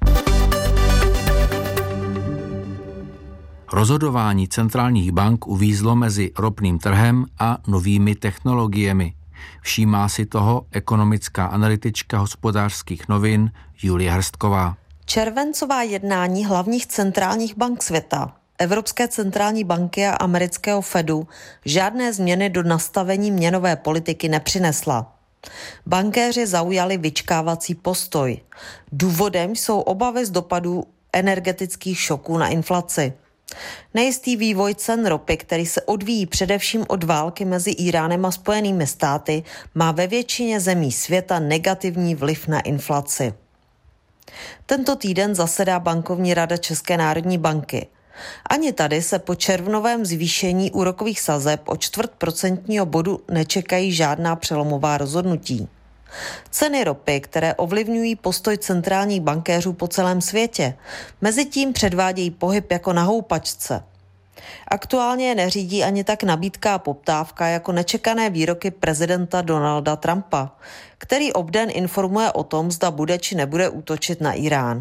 Rozhodování centrálních bank uvízlo mezi ropným trhem a novými technologiemi. Všímá si toho ekonomická analytička Hospodářských novin Julie Hrstková. Červencová jednání hlavních centrálních bank světa, Evropské centrální banky a amerického Fedu žádné změny do nastavení měnové politiky nepřinesla. Bankéři zaujali vyčkávací postoj. Důvodem jsou obavy z dopadů energetických šoků na inflaci. Nejistý vývoj cen ropy, který se odvíjí především od války mezi Íránem a Spojenými státy, má ve většině zemí světa negativní vliv na inflaci. Tento týden zasedá bankovní rada České národní banky. Ani tady se po červnovém zvýšení úrokových sazeb o čtvrt procentního bodu nečekají žádná přelomová rozhodnutí. Ceny ropy, které ovlivňují postoj centrálních bankéřů po celém světě, mezitím předvádějí pohyb jako na houpačce. Aktuálně je neřídí ani tak nabídka a poptávka jako nečekané výroky prezidenta Donalda Trumpa, který obden informuje o tom, zda bude či nebude útočit na Irán.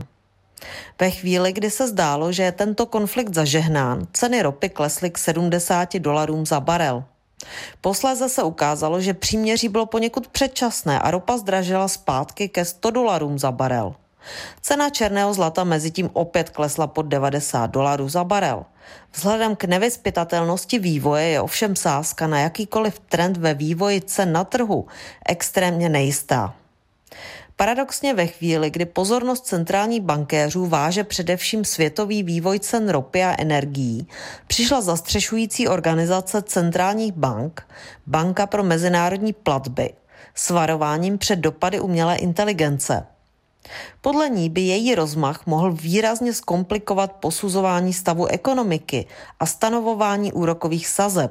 Ve chvíli, kdy se zdálo, že je tento konflikt zažehnán, ceny ropy klesly k sedmdesáti dolarům za barel. Posléze se ukázalo, že příměří bylo poněkud předčasné a ropa zdražila zpátky ke sto dolarům za barel. Cena černého zlata mezitím opět klesla pod devadesát dolarů za barel. Vzhledem k nevyzpytatelnosti vývoje je ovšem sázka na jakýkoliv trend ve vývoji cen na trhu extrémně nejistá. Paradoxně ve chvíli, kdy pozornost centrálních bankéřů váže především světový vývoj cen ropy a energií, přišla zastřešující organizace centrálních bank, Banka pro mezinárodní platby, s varováním před dopady umělé inteligence. Podle ní by její rozmach mohl výrazně zkomplikovat posuzování stavu ekonomiky a stanovování úrokových sazeb.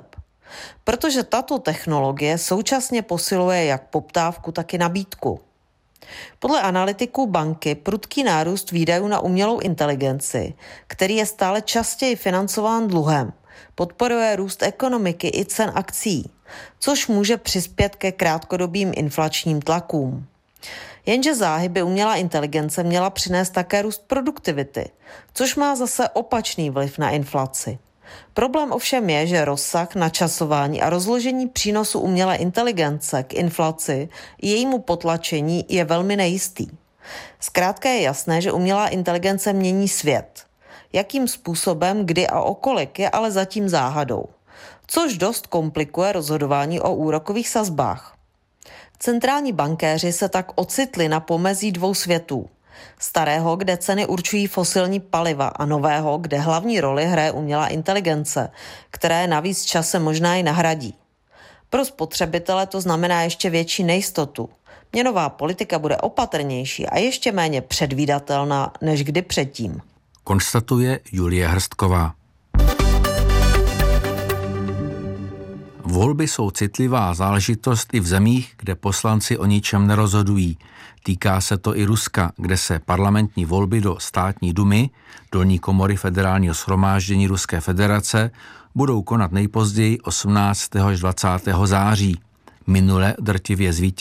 protože tato technologie současně posiluje jak poptávku, tak i nabídku. Podle analytiků banky prudký nárůst výdajů na umělou inteligenci, který je stále častěji financován dluhem, podporuje růst ekonomiky i cen akcií, což může přispět ke krátkodobým inflačním tlakům. Jenže záhy by umělá inteligence měla přinést také růst produktivity, což má zase opačný vliv na inflaci. Problém ovšem je, že rozsah, načasování a rozložení přínosu umělé inteligence k inflaci i jejímu potlačení je velmi nejistý. Zkrátka je jasné, že umělá inteligence mění svět. Jakým způsobem, kdy a o kolik je ale zatím záhadou, což dost komplikuje rozhodování o úrokových sazbách. Centrální bankéři se tak ocitli na pomezí dvou světů. Starého, kde ceny určují fosilní paliva, a nového, kde hlavní roli hraje umělá inteligence, které navíc časem možná i nahradí. Pro spotřebitele to znamená ještě větší nejistotu. Měnová politika bude opatrnější a ještě méně předvídatelná než kdy předtím. Konstatuje Julie Hrstková. Volby jsou citlivá záležitost i v zemích, kde poslanci o ničem nerozhodují. Týká se to i Ruska, kde se parlamentní volby do státní dumy, dolní komory federálního shromáždění Ruské federace, budou konat nejpozději osmnáctého až dvacátého září. Minule drtivě zvítězil